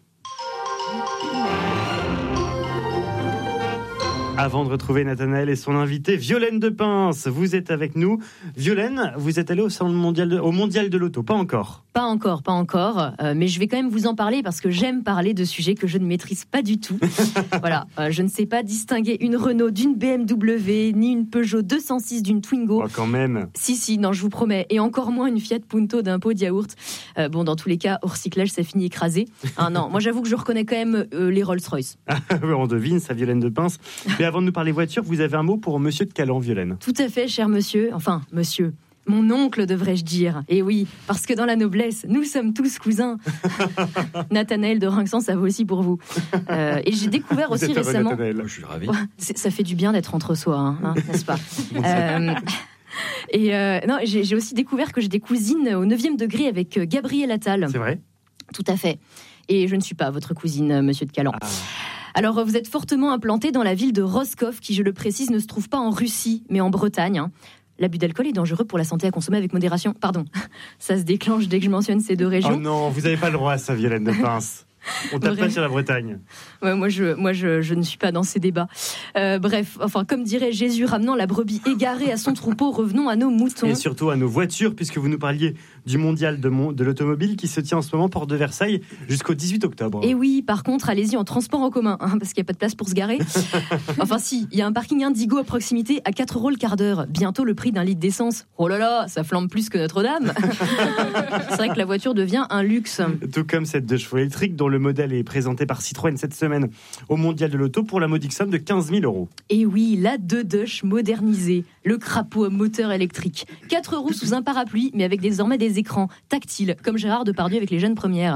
Avant de retrouver Nathanaël et son invité, Violaine Depince, vous êtes avec nous. Violaine, vous êtes allée au salon mondial de, au mondial de l'auto, pas encore. Pas encore, pas encore, euh, mais je vais quand même vous en parler parce que j'aime parler de sujets que je ne maîtrise pas du tout. Voilà, euh, je ne sais pas distinguer une Renault d'une B M W, ni une Peugeot deux cent six d'une Twingo. Oh, quand même. Si, si, non, je vous promets, et encore moins une Fiat Punto d'un pot de yaourt. Euh, bon, dans tous les cas, au recyclage, ça finit écrasé. Ah non, moi j'avoue que je reconnais quand même euh, les Rolls-Royce. On devine, ça, Violaine Depince. Mais avant de nous parler voiture, vous avez un mot pour Monsieur de Calan, Violaine. Tout à fait, cher monsieur. Enfin, monsieur. Mon oncle, devrais-je dire. Et oui, parce que dans la noblesse, nous sommes tous cousins. Nathanaël de Rinxan, ça vaut aussi pour vous. Euh, et j'ai découvert vous aussi récemment... Nathanaël. Je suis ravi. Ouais, ça fait du bien d'être entre soi, hein, hein, n'est-ce pas? euh, Et euh, non, j'ai, j'ai aussi découvert que j'ai des cousines au neuvième degré avec Gabriel Attal. C'est vrai? Tout à fait. Et je ne suis pas votre cousine, monsieur de Calan. Ah. Alors, vous êtes fortement implanté dans la ville de Roscoff, qui, je le précise, ne se trouve pas en Russie, mais en Bretagne. Hein. L'abus d'alcool est dangereux pour la santé, à consommer avec modération. Pardon, ça se déclenche dès que je mentionne ces deux régions. Oh non, vous n'avez pas le droit à ça, Violaine Depince. On tape pas sur la Bretagne. Ouais, moi, je, moi je, je ne suis pas dans ces débats. Euh, bref, enfin, comme dirait Jésus, ramenant la brebis égarée à son troupeau, revenons à nos moutons. Et surtout à nos voitures, puisque vous nous parliez du mondial de, mon, de l'automobile qui se tient en ce moment porte de Versailles jusqu'au dix-huit octobre. Et oui, par contre, allez-y en transport en commun, hein, parce qu'il n'y a pas de place pour se garer. Enfin si, il y a un parking Indigo à proximité à quatre euros le quart d'heure. Bientôt le prix d'un litre d'essence. Oh là là, ça flambe plus que Notre-Dame. C'est vrai que la voiture devient un luxe. Tout comme cette deux chevaux électrique dont le modèle est présenté par Citroën cette semaine au mondial de l'auto pour la modique somme de quinze mille euros. Et oui, la deux Dush modernisée, le crapaud à moteur électrique. Quatre roues sous un parapluie, mais avec désormais des écrans tactiles, comme Gérard Depardieu avec les jeunes premières.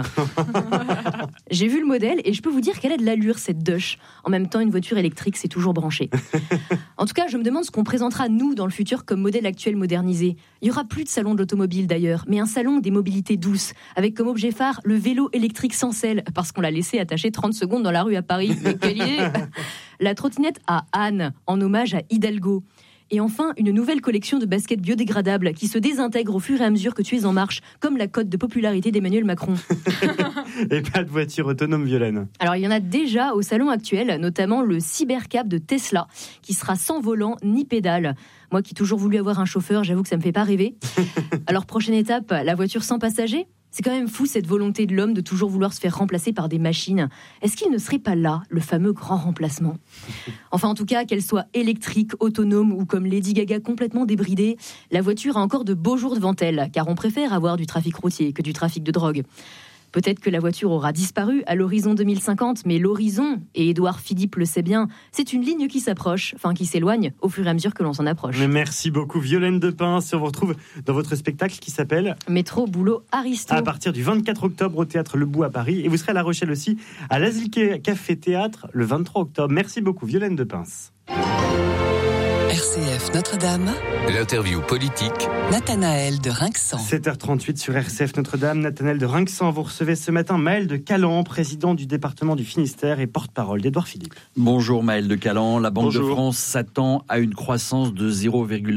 J'ai vu le modèle et je peux vous dire qu'elle a de l'allure, cette Dush. En même temps, une voiture électrique, c'est toujours branché. En tout cas, je me demande ce qu'on présentera, nous, dans le futur, comme modèle actuel modernisé. Il n'y aura plus de salon de l'automobile, d'ailleurs, mais un salon des mobilités douces, avec comme objet phare le vélo électrique sans selle, parce qu'on l'a laissé attaché trente secondes dans la rue à Paris. Mais quelle idée! La trottinette à Anne, en hommage à Hidalgo. Et enfin, une nouvelle collection de baskets biodégradables qui se désintègrent au fur et à mesure que tu es en marche, comme la cote de popularité d'Emmanuel Macron. Et pas de voiture autonome, Violaine. Alors, il y en a déjà au salon actuel, notamment le Cybercab de Tesla, qui sera sans volant ni pédale. Moi qui ai toujours voulu avoir un chauffeur, j'avoue que ça me fait pas rêver. Alors, prochaine étape, la voiture sans passager. C'est quand même fou cette volonté de l'homme de toujours vouloir se faire remplacer par des machines. Est-ce qu'il ne serait pas là, le fameux grand remplacement? Enfin, en tout cas, qu'elle soit électrique, autonome ou comme Lady Gaga complètement débridée, la voiture a encore de beaux jours devant elle, car on préfère avoir du trafic routier que du trafic de drogue. Peut-être que la voiture aura disparu à l'horizon deux mille cinquante, mais l'horizon, et Édouard Philippe le sait bien, c'est une ligne qui s'approche, enfin qui s'éloigne au fur et à mesure que l'on s'en approche. Mais merci beaucoup Violaine Depince. On vous retrouve dans votre spectacle qui s'appelle Métro Boulot Aristo. À partir du vingt-quatre octobre au Théâtre Le Bout à Paris. Et vous serez à La Rochelle aussi, à l'Asile Café Théâtre le vingt-trois octobre. Merci beaucoup Violaine Depince. R C F Notre-Dame. L'interview politique. Nathanaël de Rinxan. sept heures trente-huit sur R C F Notre-Dame. Nathanaël de Rinxan. Vous recevez ce matin Maël de Calan, président du département du Finistère et porte-parole d'Édouard Philippe. Bonjour Maël de Calan. La Banque Bonjour. de France s'attend à une croissance de zéro virgule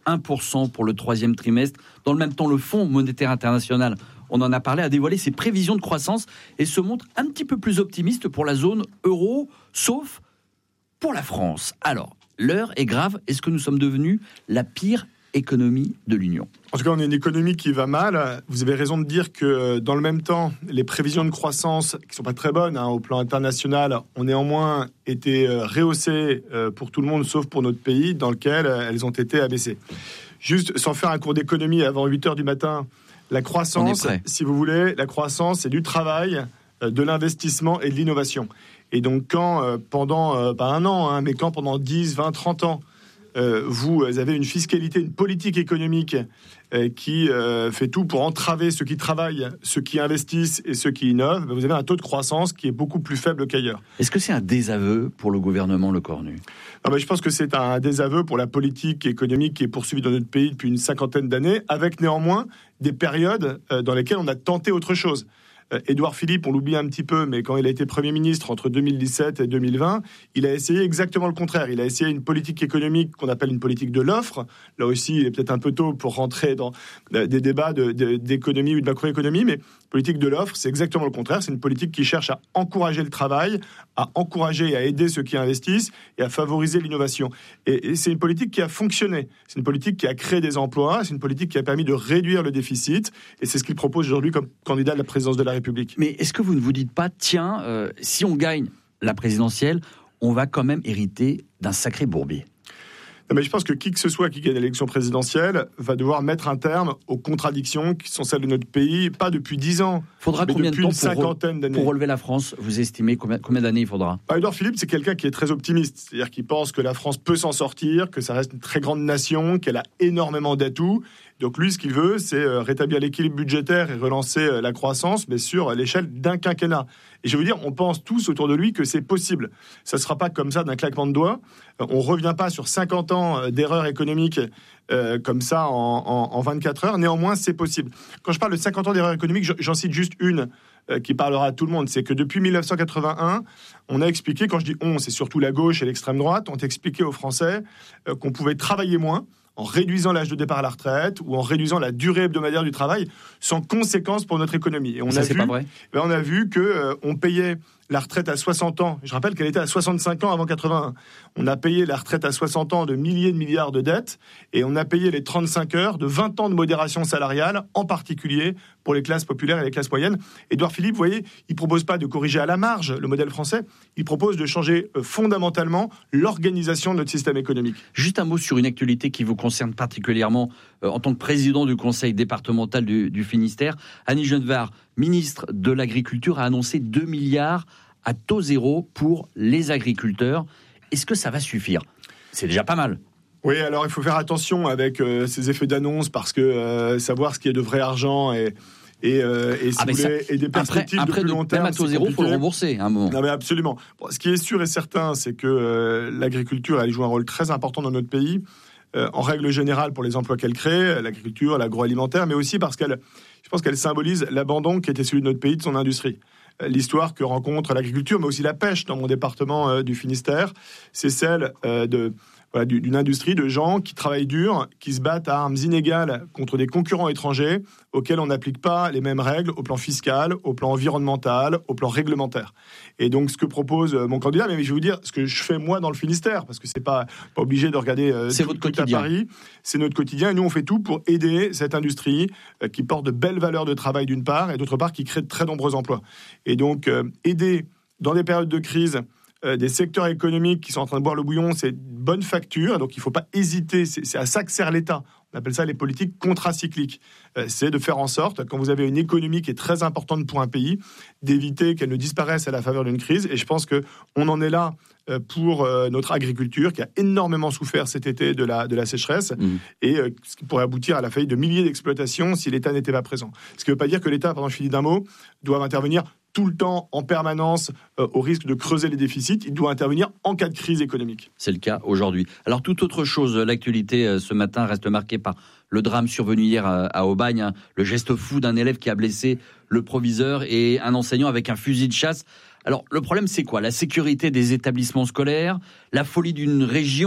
un pour cent pour le troisième trimestre. Dans le même temps, le Fonds monétaire international, on en a parlé, a dévoilé ses prévisions de croissance et se montre un petit peu plus optimiste pour la zone euro, sauf pour la France. Alors, l'heure est grave. Est-ce que nous sommes devenus la pire économie de l'Union ? En tout cas, on a une économie qui va mal. Vous avez raison de dire que dans le même temps, les prévisions de croissance, qui ne sont pas très bonnes hein, au plan international, ont néanmoins été rehaussées pour tout le monde, sauf pour notre pays, dans lequel elles ont été abaissées. Juste, sans faire un cours d'économie avant huit heures du matin, la croissance, si vous voulez, la croissance, c'est du travail, de l'investissement et de l'innovation. Et donc, quand euh, pendant, euh, pas un an, hein, mais quand pendant dix, vingt, trente ans, euh, vous avez une fiscalité, une politique économique euh, qui euh, fait tout pour entraver ceux qui travaillent, ceux qui investissent et ceux qui innovent, ben vous avez un taux de croissance qui est beaucoup plus faible qu'ailleurs. Est-ce que c'est un désaveu pour le gouvernement Lecornu ? Ah ben, je pense que c'est un désaveu pour la politique économique qui est poursuivie dans notre pays depuis une cinquantaine d'années, avec néanmoins des périodes euh, dans lesquelles on a tenté autre chose. Édouard Philippe, on l'oublie un petit peu, mais quand il a été Premier ministre entre deux mille dix-sept et deux mille vingt, il a essayé exactement le contraire. Il a essayé une politique économique qu'on appelle une politique de l'offre. Là aussi, il est peut-être un peu tôt pour rentrer dans des débats de, de, d'économie ou de macroéconomie, mais politique de l'offre, c'est exactement le contraire. C'est une politique qui cherche à encourager le travail, à encourager et à aider ceux qui investissent et à favoriser l'innovation. Et, et c'est une politique qui a fonctionné. C'est une politique qui a créé des emplois. C'est une politique qui a permis de réduire le déficit. Et c'est ce qu'il propose aujourd'hui comme candidat à la présidence de la République. Mais est-ce que vous ne vous dites pas, tiens, euh, si on gagne la présidentielle, on va quand même hériter d'un sacré bourbier ? Non, mais je pense que qui que ce soit qui gagne l'élection présidentielle va devoir mettre un terme aux contradictions qui sont celles de notre pays, pas depuis dix ans, faudra mais combien depuis de temps une pour, cinquantaine d'années. Pour relever la France, vous estimez combien, combien d'années il faudra ? bah, Édouard Philippe, c'est quelqu'un qui est très optimiste, c'est-à-dire qu'il pense que la France peut s'en sortir, que ça reste une très grande nation, qu'elle a énormément d'atouts. Donc lui, ce qu'il veut, c'est rétablir l'équilibre budgétaire et relancer la croissance, mais sur l'échelle d'un quinquennat. Et je veux dire, on pense tous autour de lui que c'est possible. Ça ne sera pas comme ça d'un claquement de doigts. On ne revient pas sur cinquante ans d'erreurs économiques euh, comme ça en, en, en vingt-quatre heures. Néanmoins, c'est possible. Quand je parle de cinquante ans d'erreurs économiques, j'en cite juste une euh, qui parlera à tout le monde. C'est que depuis mille neuf cent quatre-vingt-un, on a expliqué, quand je dis on, c'est surtout la gauche et l'extrême droite, on a expliqué aux Français euh, qu'on pouvait travailler moins, en réduisant l'âge de départ à la retraite ou en réduisant la durée hebdomadaire du travail, sans conséquence pour notre économie. Et on ça, a c'est vu, pas vrai. Ben on a vu que euh, on payait la retraite à soixante ans. Je rappelle qu'elle était à soixante-cinq ans avant quatre-vingt-un. On a payé la retraite à soixante ans de milliers de milliards de dettes et on a payé les trente-cinq heures de vingt ans de modération salariale, en particulier pour les classes populaires et les classes moyennes. Édouard Philippe, vous voyez, il propose pas de corriger à la marge le modèle français, il propose de changer euh, fondamentalement l'organisation de notre système économique. Juste un mot sur une actualité qui vous concerne particulièrement euh, en tant que président du conseil départemental du, du Finistère. Annie Genevard, ministre de l'Agriculture, a annoncé deux milliards à taux zéro pour les agriculteurs. Est-ce que ça va suffire ? C'est déjà pas mal. Oui, alors il faut faire attention avec euh, ces effets d'annonce parce que euh, savoir ce qui est de vrai argent et, et, euh, et, si ah vous voulez, ça, et des perspectives après, après de plus long terme. Même à taux zéro, il faut le rembourser à un moment. Non, mais absolument. Bon, ce qui est sûr et certain, c'est que euh, l'agriculture elle joue un rôle très important dans notre pays. Euh, en règle générale pour les emplois qu'elle crée, l'agriculture, l'agroalimentaire, mais aussi parce qu'elle, je pense qu'elle symbolise l'abandon qui était celui de notre pays, de son industrie. Euh, l'histoire que rencontre l'agriculture, mais aussi la pêche dans mon département euh, du Finistère, c'est celle euh, de... Voilà, d'une industrie de gens qui travaillent dur, qui se battent à armes inégales contre des concurrents étrangers auxquels on n'applique pas les mêmes règles au plan fiscal, au plan environnemental, au plan réglementaire. Et donc, ce que propose mon candidat, mais je vais vous dire ce que je fais moi dans le Finistère, parce que c'est pas, pas obligé de regarder euh, c'est tout, votre tout quotidien. à Paris, c'est notre quotidien. Et nous, on fait tout pour aider cette industrie euh, qui porte de belles valeurs de travail d'une part, et d'autre part, qui crée de très nombreux emplois. Et donc, euh, aider dans des périodes de crise Euh, des secteurs économiques qui sont en train de boire le bouillon, c'est une bonne facture, donc il ne faut pas hésiter, c'est, c'est à ça que sert l'État. On appelle ça les politiques contracycliques. Euh, c'est de faire en sorte, quand vous avez une économie qui est très importante pour un pays, d'éviter qu'elle ne disparaisse à la faveur d'une crise. Et je pense qu'on en est là euh, pour euh, notre agriculture, qui a énormément souffert cet été de la, de la sécheresse, mmh. et euh, ce qui pourrait aboutir à la faillite de milliers d'exploitations si l'État n'était pas présent. Ce qui ne veut pas dire que l'État, pardon, je finis d'un mot, doit intervenir tout le temps, en permanence, euh, au risque de creuser les déficits. Il doit intervenir en cas de crise économique. C'est le cas aujourd'hui. Alors, toute autre chose, l'actualité euh, ce matin reste marquée par le drame survenu hier à, à Aubagne, hein, le geste fou d'un élève qui a blessé le proviseur et un enseignant avec un fusil de chasse. Alors, le problème, c'est quoi ? La sécurité des établissements scolaires, la folie d'une région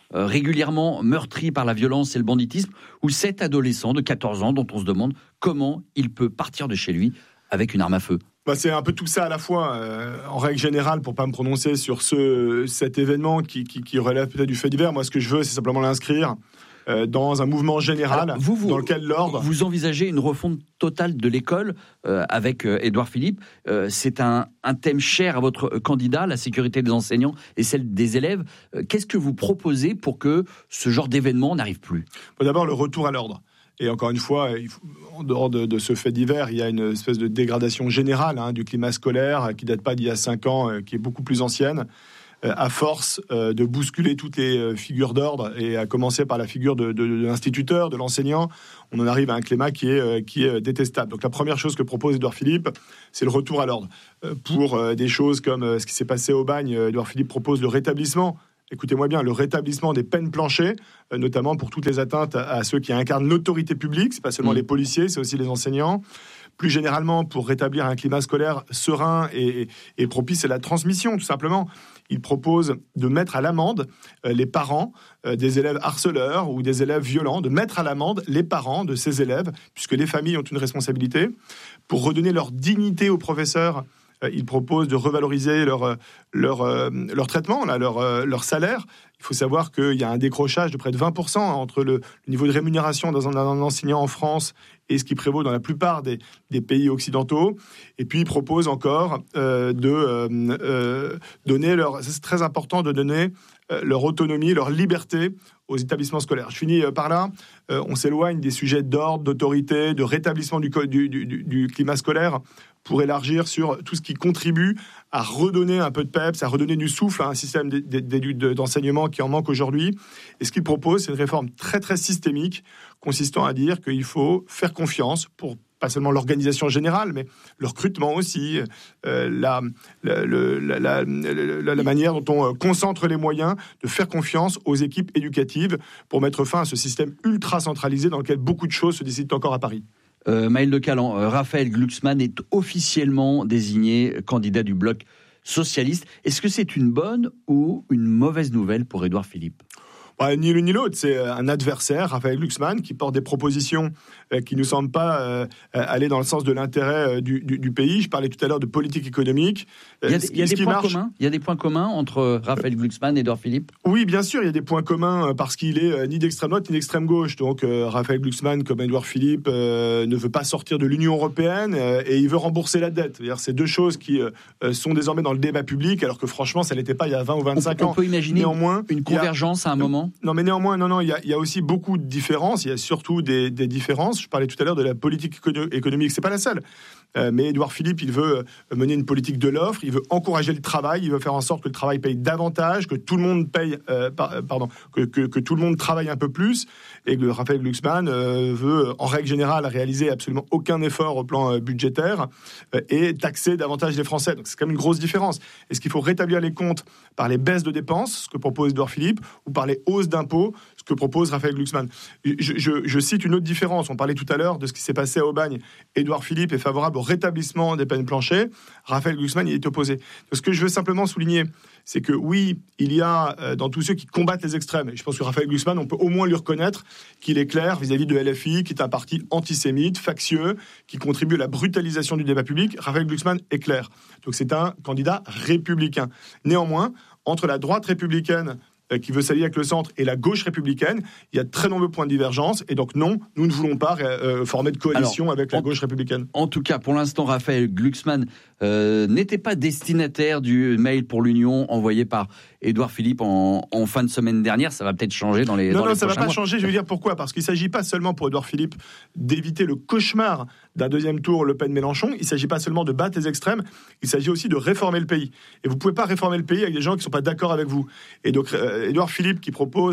euh, régulièrement meurtris par la violence et le banditisme, ou cet adolescent de quatorze ans dont on se demande comment il peut partir de chez lui avec une arme à feu. Bah, c'est un peu tout ça à la fois. Euh, en règle générale, pour pas me prononcer sur ce, cet événement qui, qui, qui relève peut-être du fait divers, moi ce que je veux, c'est simplement l'inscrire euh, dans un mouvement général. Alors, vous, vous, dans lequel l'ordre... Vous envisagez une refonte totale de l'école euh, avec euh, Édouard Philippe. Euh, c'est un, un thème cher à votre candidat, la sécurité des enseignants et celle des élèves. Euh, qu'est-ce que vous proposez pour que ce genre d'événement n'arrive plus ? Bon, d'abord, le retour à l'ordre. Et encore une fois, il faut, en dehors de, de ce fait divers, il y a une espèce de dégradation générale hein, du climat scolaire qui date pas d'il y a cinq ans, euh, qui est beaucoup plus ancienne, euh, à force euh, de bousculer toutes les euh, figures d'ordre, et à commencer par la figure de, de, de l'instituteur, de l'enseignant, on en arrive à un climat qui est, euh, qui est détestable. Donc la première chose que propose Édouard Philippe, c'est le retour à l'ordre. Euh, pour euh, des choses comme euh, ce qui s'est passé au Bagne, euh, Édouard Philippe propose le rétablissement. Écoutez-moi bien, le rétablissement des peines planchées, euh, notamment pour toutes les atteintes à, à ceux qui incarnent l'autorité publique, c'est pas seulement mmh. les policiers, c'est aussi les enseignants. Plus généralement, pour rétablir un climat scolaire serein et, et, et propice à la transmission, tout simplement. Il propose de mettre à l'amende euh, les parents euh, des élèves harceleurs ou des élèves violents, de mettre à l'amende les parents de ces élèves, puisque les familles ont une responsabilité, pour redonner leur dignité aux professeurs. Il propose de revaloriser leur, leur, leur traitement, là, leur, leur salaire. Il faut savoir qu'il y a un décrochage de près de vingt pour cent entre le, le niveau de rémunération d'un enseignant en France et ce qui prévaut dans la plupart des, des pays occidentaux. Et puis, il propose encore euh, de euh, euh, donner leur... C'est très important de donner euh, leur autonomie, leur liberté aux établissements scolaires. Je finis euh, par là. Euh, on s'éloigne des sujets d'ordre, d'autorité, de rétablissement du, du, du, du climat scolaire pour élargir sur tout ce qui contribue à redonner un peu de peps, à redonner du souffle à un système d'enseignement qui en manque aujourd'hui. Et ce qu'il propose, c'est une réforme très très systémique, consistant à dire qu'il faut faire confiance pour pas seulement l'organisation générale, mais le recrutement aussi, euh, la, la, la, la, la, la manière dont on concentre les moyens, de faire confiance aux équipes éducatives pour mettre fin à ce système ultra centralisé dans lequel beaucoup de choses se décident encore à Paris. Euh, Maël de Calan, euh, Raphaël Glucksmann est officiellement désigné candidat du bloc socialiste. Est-ce que c'est une bonne ou une mauvaise nouvelle pour Édouard Philippe ? Bah, ni l'un ni l'autre, c'est un adversaire, Raphaël Glucksmann, qui porte des propositions euh, qui ne semblent pas euh, aller dans le sens de l'intérêt euh, du, du, du pays. Je parlais tout à l'heure de politique économique. Il y a, il y a des points marche... communs. Il y a des points communs entre Raphaël Glucksmann et Édouard Philippe. Oui, bien sûr, il y a des points communs parce qu'il est euh, ni d'extrême droite ni d'extrême gauche. Donc euh, Raphaël Glucksmann, comme Édouard Philippe, euh, ne veut pas sortir de l'Union européenne euh, et il veut rembourser la dette. C'est-à-dire, c'est deux choses qui euh, sont désormais dans le débat public, alors que franchement, ça n'était pas il y a vingt ou vingt-cinq on, ans. On peut imaginer néanmoins, une convergence a... à un moment. Non, mais néanmoins, non, non, il y a, il y a aussi beaucoup de différences. Il y a surtout des, des différences. Je parlais tout à l'heure de la politique économique. C'est pas la seule. Euh, mais Édouard Philippe, il veut mener une politique de l'offre. Il veut encourager le travail. Il veut faire en sorte que le travail paye davantage, que tout le monde paye, euh, par, pardon, que, que, que tout le monde travaille un peu plus. Et que Raphaël Glucksmann euh, veut, en règle générale, réaliser absolument aucun effort au plan euh, budgétaire euh, et taxer davantage les Français. Donc c'est quand même une grosse différence. Est-ce qu'il faut rétablir les comptes par les baisses de dépenses, ce que propose Édouard Philippe, ou par les hausses d'impôts, ce que propose Raphaël Glucksmann? je, je, je cite une autre différence. On parlait tout à l'heure de ce qui s'est passé à Aubagne. Édouard Philippe est favorable au rétablissement des peines planchées. Raphaël Glucksmann y est opposé. Donc, ce que je veux simplement souligner, c'est que oui, il y a euh, dans tous ceux qui combattent les extrêmes, et je pense que Raphaël Glucksmann, on peut au moins lui reconnaître qu'il est clair vis-à-vis de L F I, qui est un parti antisémite, factieux, qui contribue à la brutalisation du débat public. Raphaël Glucksmann est clair. Donc c'est un candidat républicain. Néanmoins, entre la droite républicaine qui veut s'allier avec le centre et la gauche républicaine, il y a de très nombreux points de divergence, et donc non, nous ne voulons pas euh, former de coalition Alors, avec la en, gauche républicaine. En tout cas, pour l'instant, Raphaël Glucksmann euh, n'était pas destinataire du mail pour l'Union envoyé par Édouard Philippe en, en fin de semaine dernière. Ça va peut-être changer dans les Non, dans non, les ça ne va pas mois. changer, je vais dire pourquoi. Parce qu'il ne s'agit pas seulement pour Édouard Philippe d'éviter le cauchemar d'un deuxième tour Le Pen-Mélenchon, il ne s'agit pas seulement de battre les extrêmes, il s'agit aussi de réformer le pays. Et vous ne pouvez pas réformer le pays avec des gens qui ne sont pas d'accord avec vous. Et donc, euh, Édouard Philippe qui propose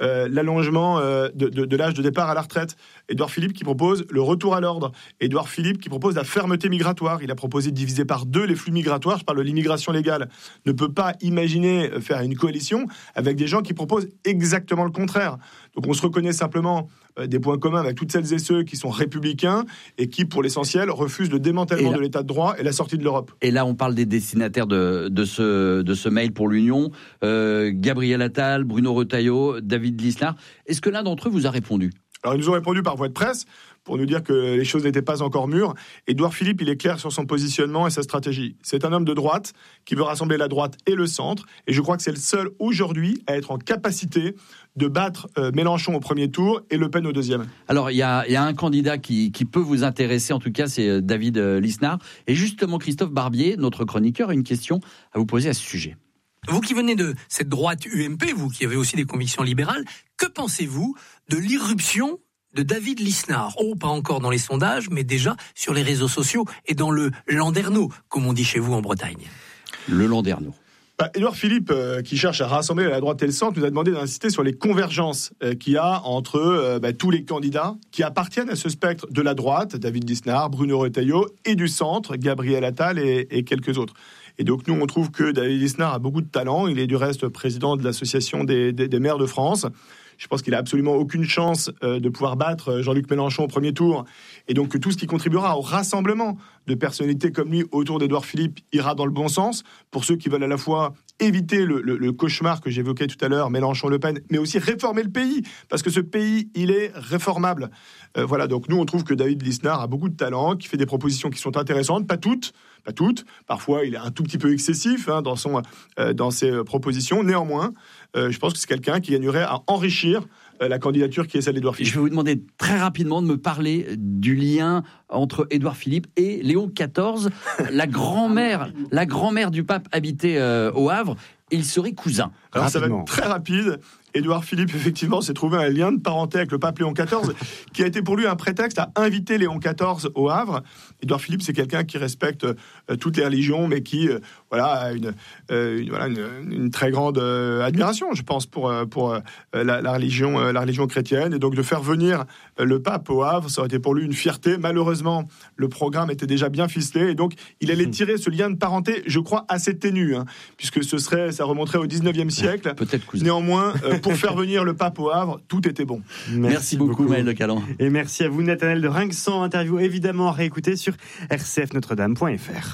euh, l'allongement euh, de, de, de l'âge de départ à la retraite. Édouard Philippe qui propose le retour à l'ordre. Édouard Philippe qui propose la fermeté migratoire. Il a proposé de diviser par deux les flux migratoires. Je parle de l'immigration légale. Ne peut pas imaginer faire une coalition avec des gens qui proposent exactement le contraire. Donc on se reconnaît simplement euh, des points communs avec toutes celles et ceux qui sont républicains et qui, pour l'essentiel, refusent le démantèlement là, de l'état de droit et la sortie de l'Europe. Et là, on parle des destinataires de, de, ce, de ce mail pour l'Union. Euh, Gabriel Attal, Bruno Retailleau, David Lisnard. Est-ce que l'un d'entre eux vous a répondu ? Alors, ils nous ont répondu par voie de presse pour nous dire que les choses n'étaient pas encore mûres. Édouard Philippe, il est clair sur son positionnement et sa stratégie. C'est un homme de droite qui veut rassembler la droite et le centre. Et je crois que c'est le seul aujourd'hui à être en capacité de battre euh, Mélenchon au premier tour et Le Pen au deuxième. Alors, il y a, y a un candidat qui, qui peut vous intéresser, en tout cas, c'est David Lisnard. Et justement, Christophe Barbier, notre chroniqueur, a une question à vous poser à ce sujet. Vous qui venez de cette droite U M P, vous qui avez aussi des convictions libérales, que pensez-vous de l'irruption de David Lisnard? Oh, pas encore dans les sondages, mais déjà sur les réseaux sociaux et dans le landerneau, comme on dit chez vous en Bretagne. Le landerneau. Bah, Édouard Philippe, euh, qui cherche à rassembler la droite et le centre, nous a demandé d'insister sur les convergences euh, qu'il y a entre euh, bah, tous les candidats qui appartiennent à ce spectre de la droite, David Lisnard, Bruno Retailleau, et du centre, Gabriel Attal et, et quelques autres. Et donc nous, on trouve que David Lisnard a beaucoup de talent. Il est du reste président de l'association des, des, des maires de France. Je pense qu'il n'a absolument aucune chance euh, de pouvoir battre Jean-Luc Mélenchon au premier tour. Et donc que tout ce qui contribuera au rassemblement de personnalités comme lui autour d'Édouard Philippe ira dans le bon sens pour ceux qui veulent à la fois éviter le, le, le cauchemar que j'évoquais tout à l'heure, Mélenchon-Le Pen, mais aussi réformer le pays, parce que ce pays, il est réformable. Euh, voilà, donc nous, on trouve que David Lisnard a beaucoup de talent, qui fait des propositions qui sont intéressantes, pas toutes, pas toutes. Parfois, il est un tout petit peu excessif hein, dans, son, euh, dans ses propositions. Néanmoins, euh, je pense que c'est quelqu'un qui gagnerait à enrichir euh, la candidature qui est celle d'Édouard Philippe. Je vais vous demander très rapidement de me parler du lien entre Édouard Philippe et Léon quatorze, la grand-mère, la grand-mère du pape habitait euh, au Havre. Ils seraient cousins. Alors ça va être très rapide. Édouard Philippe, effectivement, s'est trouvé un lien de parenté avec le pape Léon quatorze, qui a été pour lui un prétexte à inviter Léon quatorze au Havre. Édouard Philippe, c'est quelqu'un qui respecte euh, toutes les religions, mais qui euh, voilà, a une, euh, une, voilà, une, une très grande euh, admiration, je pense, pour, euh, pour euh, la, la, religion, euh, la religion chrétienne. Et donc de faire venir euh, le pape au Havre, ça aurait été pour lui une fierté. Malheureusement, le programme était déjà bien ficelé, et donc il allait tirer ce lien de parenté, je crois, assez ténu, hein, puisque ce serait, ça remonterait au dix-neuvième siècle. Peut-être cousin. Néanmoins, euh, pour faire venir le pape au Havre, tout était bon. Merci, merci beaucoup, Maël de Calan. Et merci à vous, Nathanaël de Rinxan. Interview évidemment à réécouter sur r c f notre dame point f r.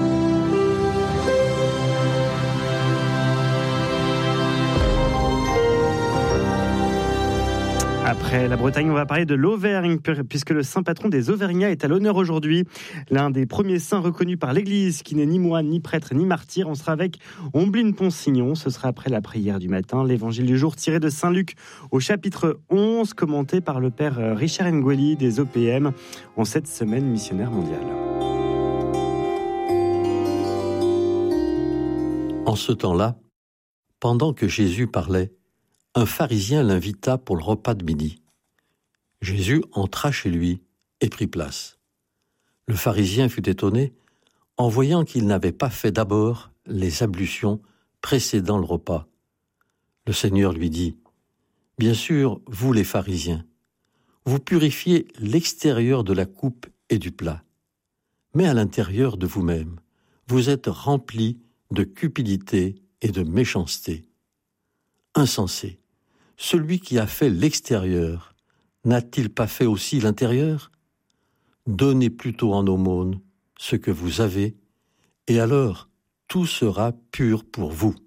Après la Bretagne, on va parler de l'Auvergne, puisque le saint patron des Auvergnats est à l'honneur aujourd'hui. L'un des premiers saints reconnus par l'Église, qui n'est ni moine, ni prêtre, ni martyr. On sera avec Ombline Ponsignon. Ce sera après la prière du matin. L'évangile du jour tiré de Saint Luc au chapitre onze, commenté par le père Richard Ngueli des O P M en cette semaine missionnaire mondiale. En ce temps-là, pendant que Jésus parlait, un pharisien l'invita pour le repas de midi. Jésus entra chez lui et prit place. Le pharisien fut étonné en voyant qu'il n'avait pas fait d'abord les ablutions précédant le repas. Le Seigneur lui dit : « Bien sûr, vous les pharisiens, vous purifiez l'extérieur de la coupe et du plat, mais à l'intérieur de vous-même, vous êtes remplis de cupidité et de méchanceté. Insensé, celui qui a fait l'extérieur, n'a-t-il pas fait aussi l'intérieur ? Donnez plutôt en aumône ce que vous avez, et alors tout sera pur pour vous.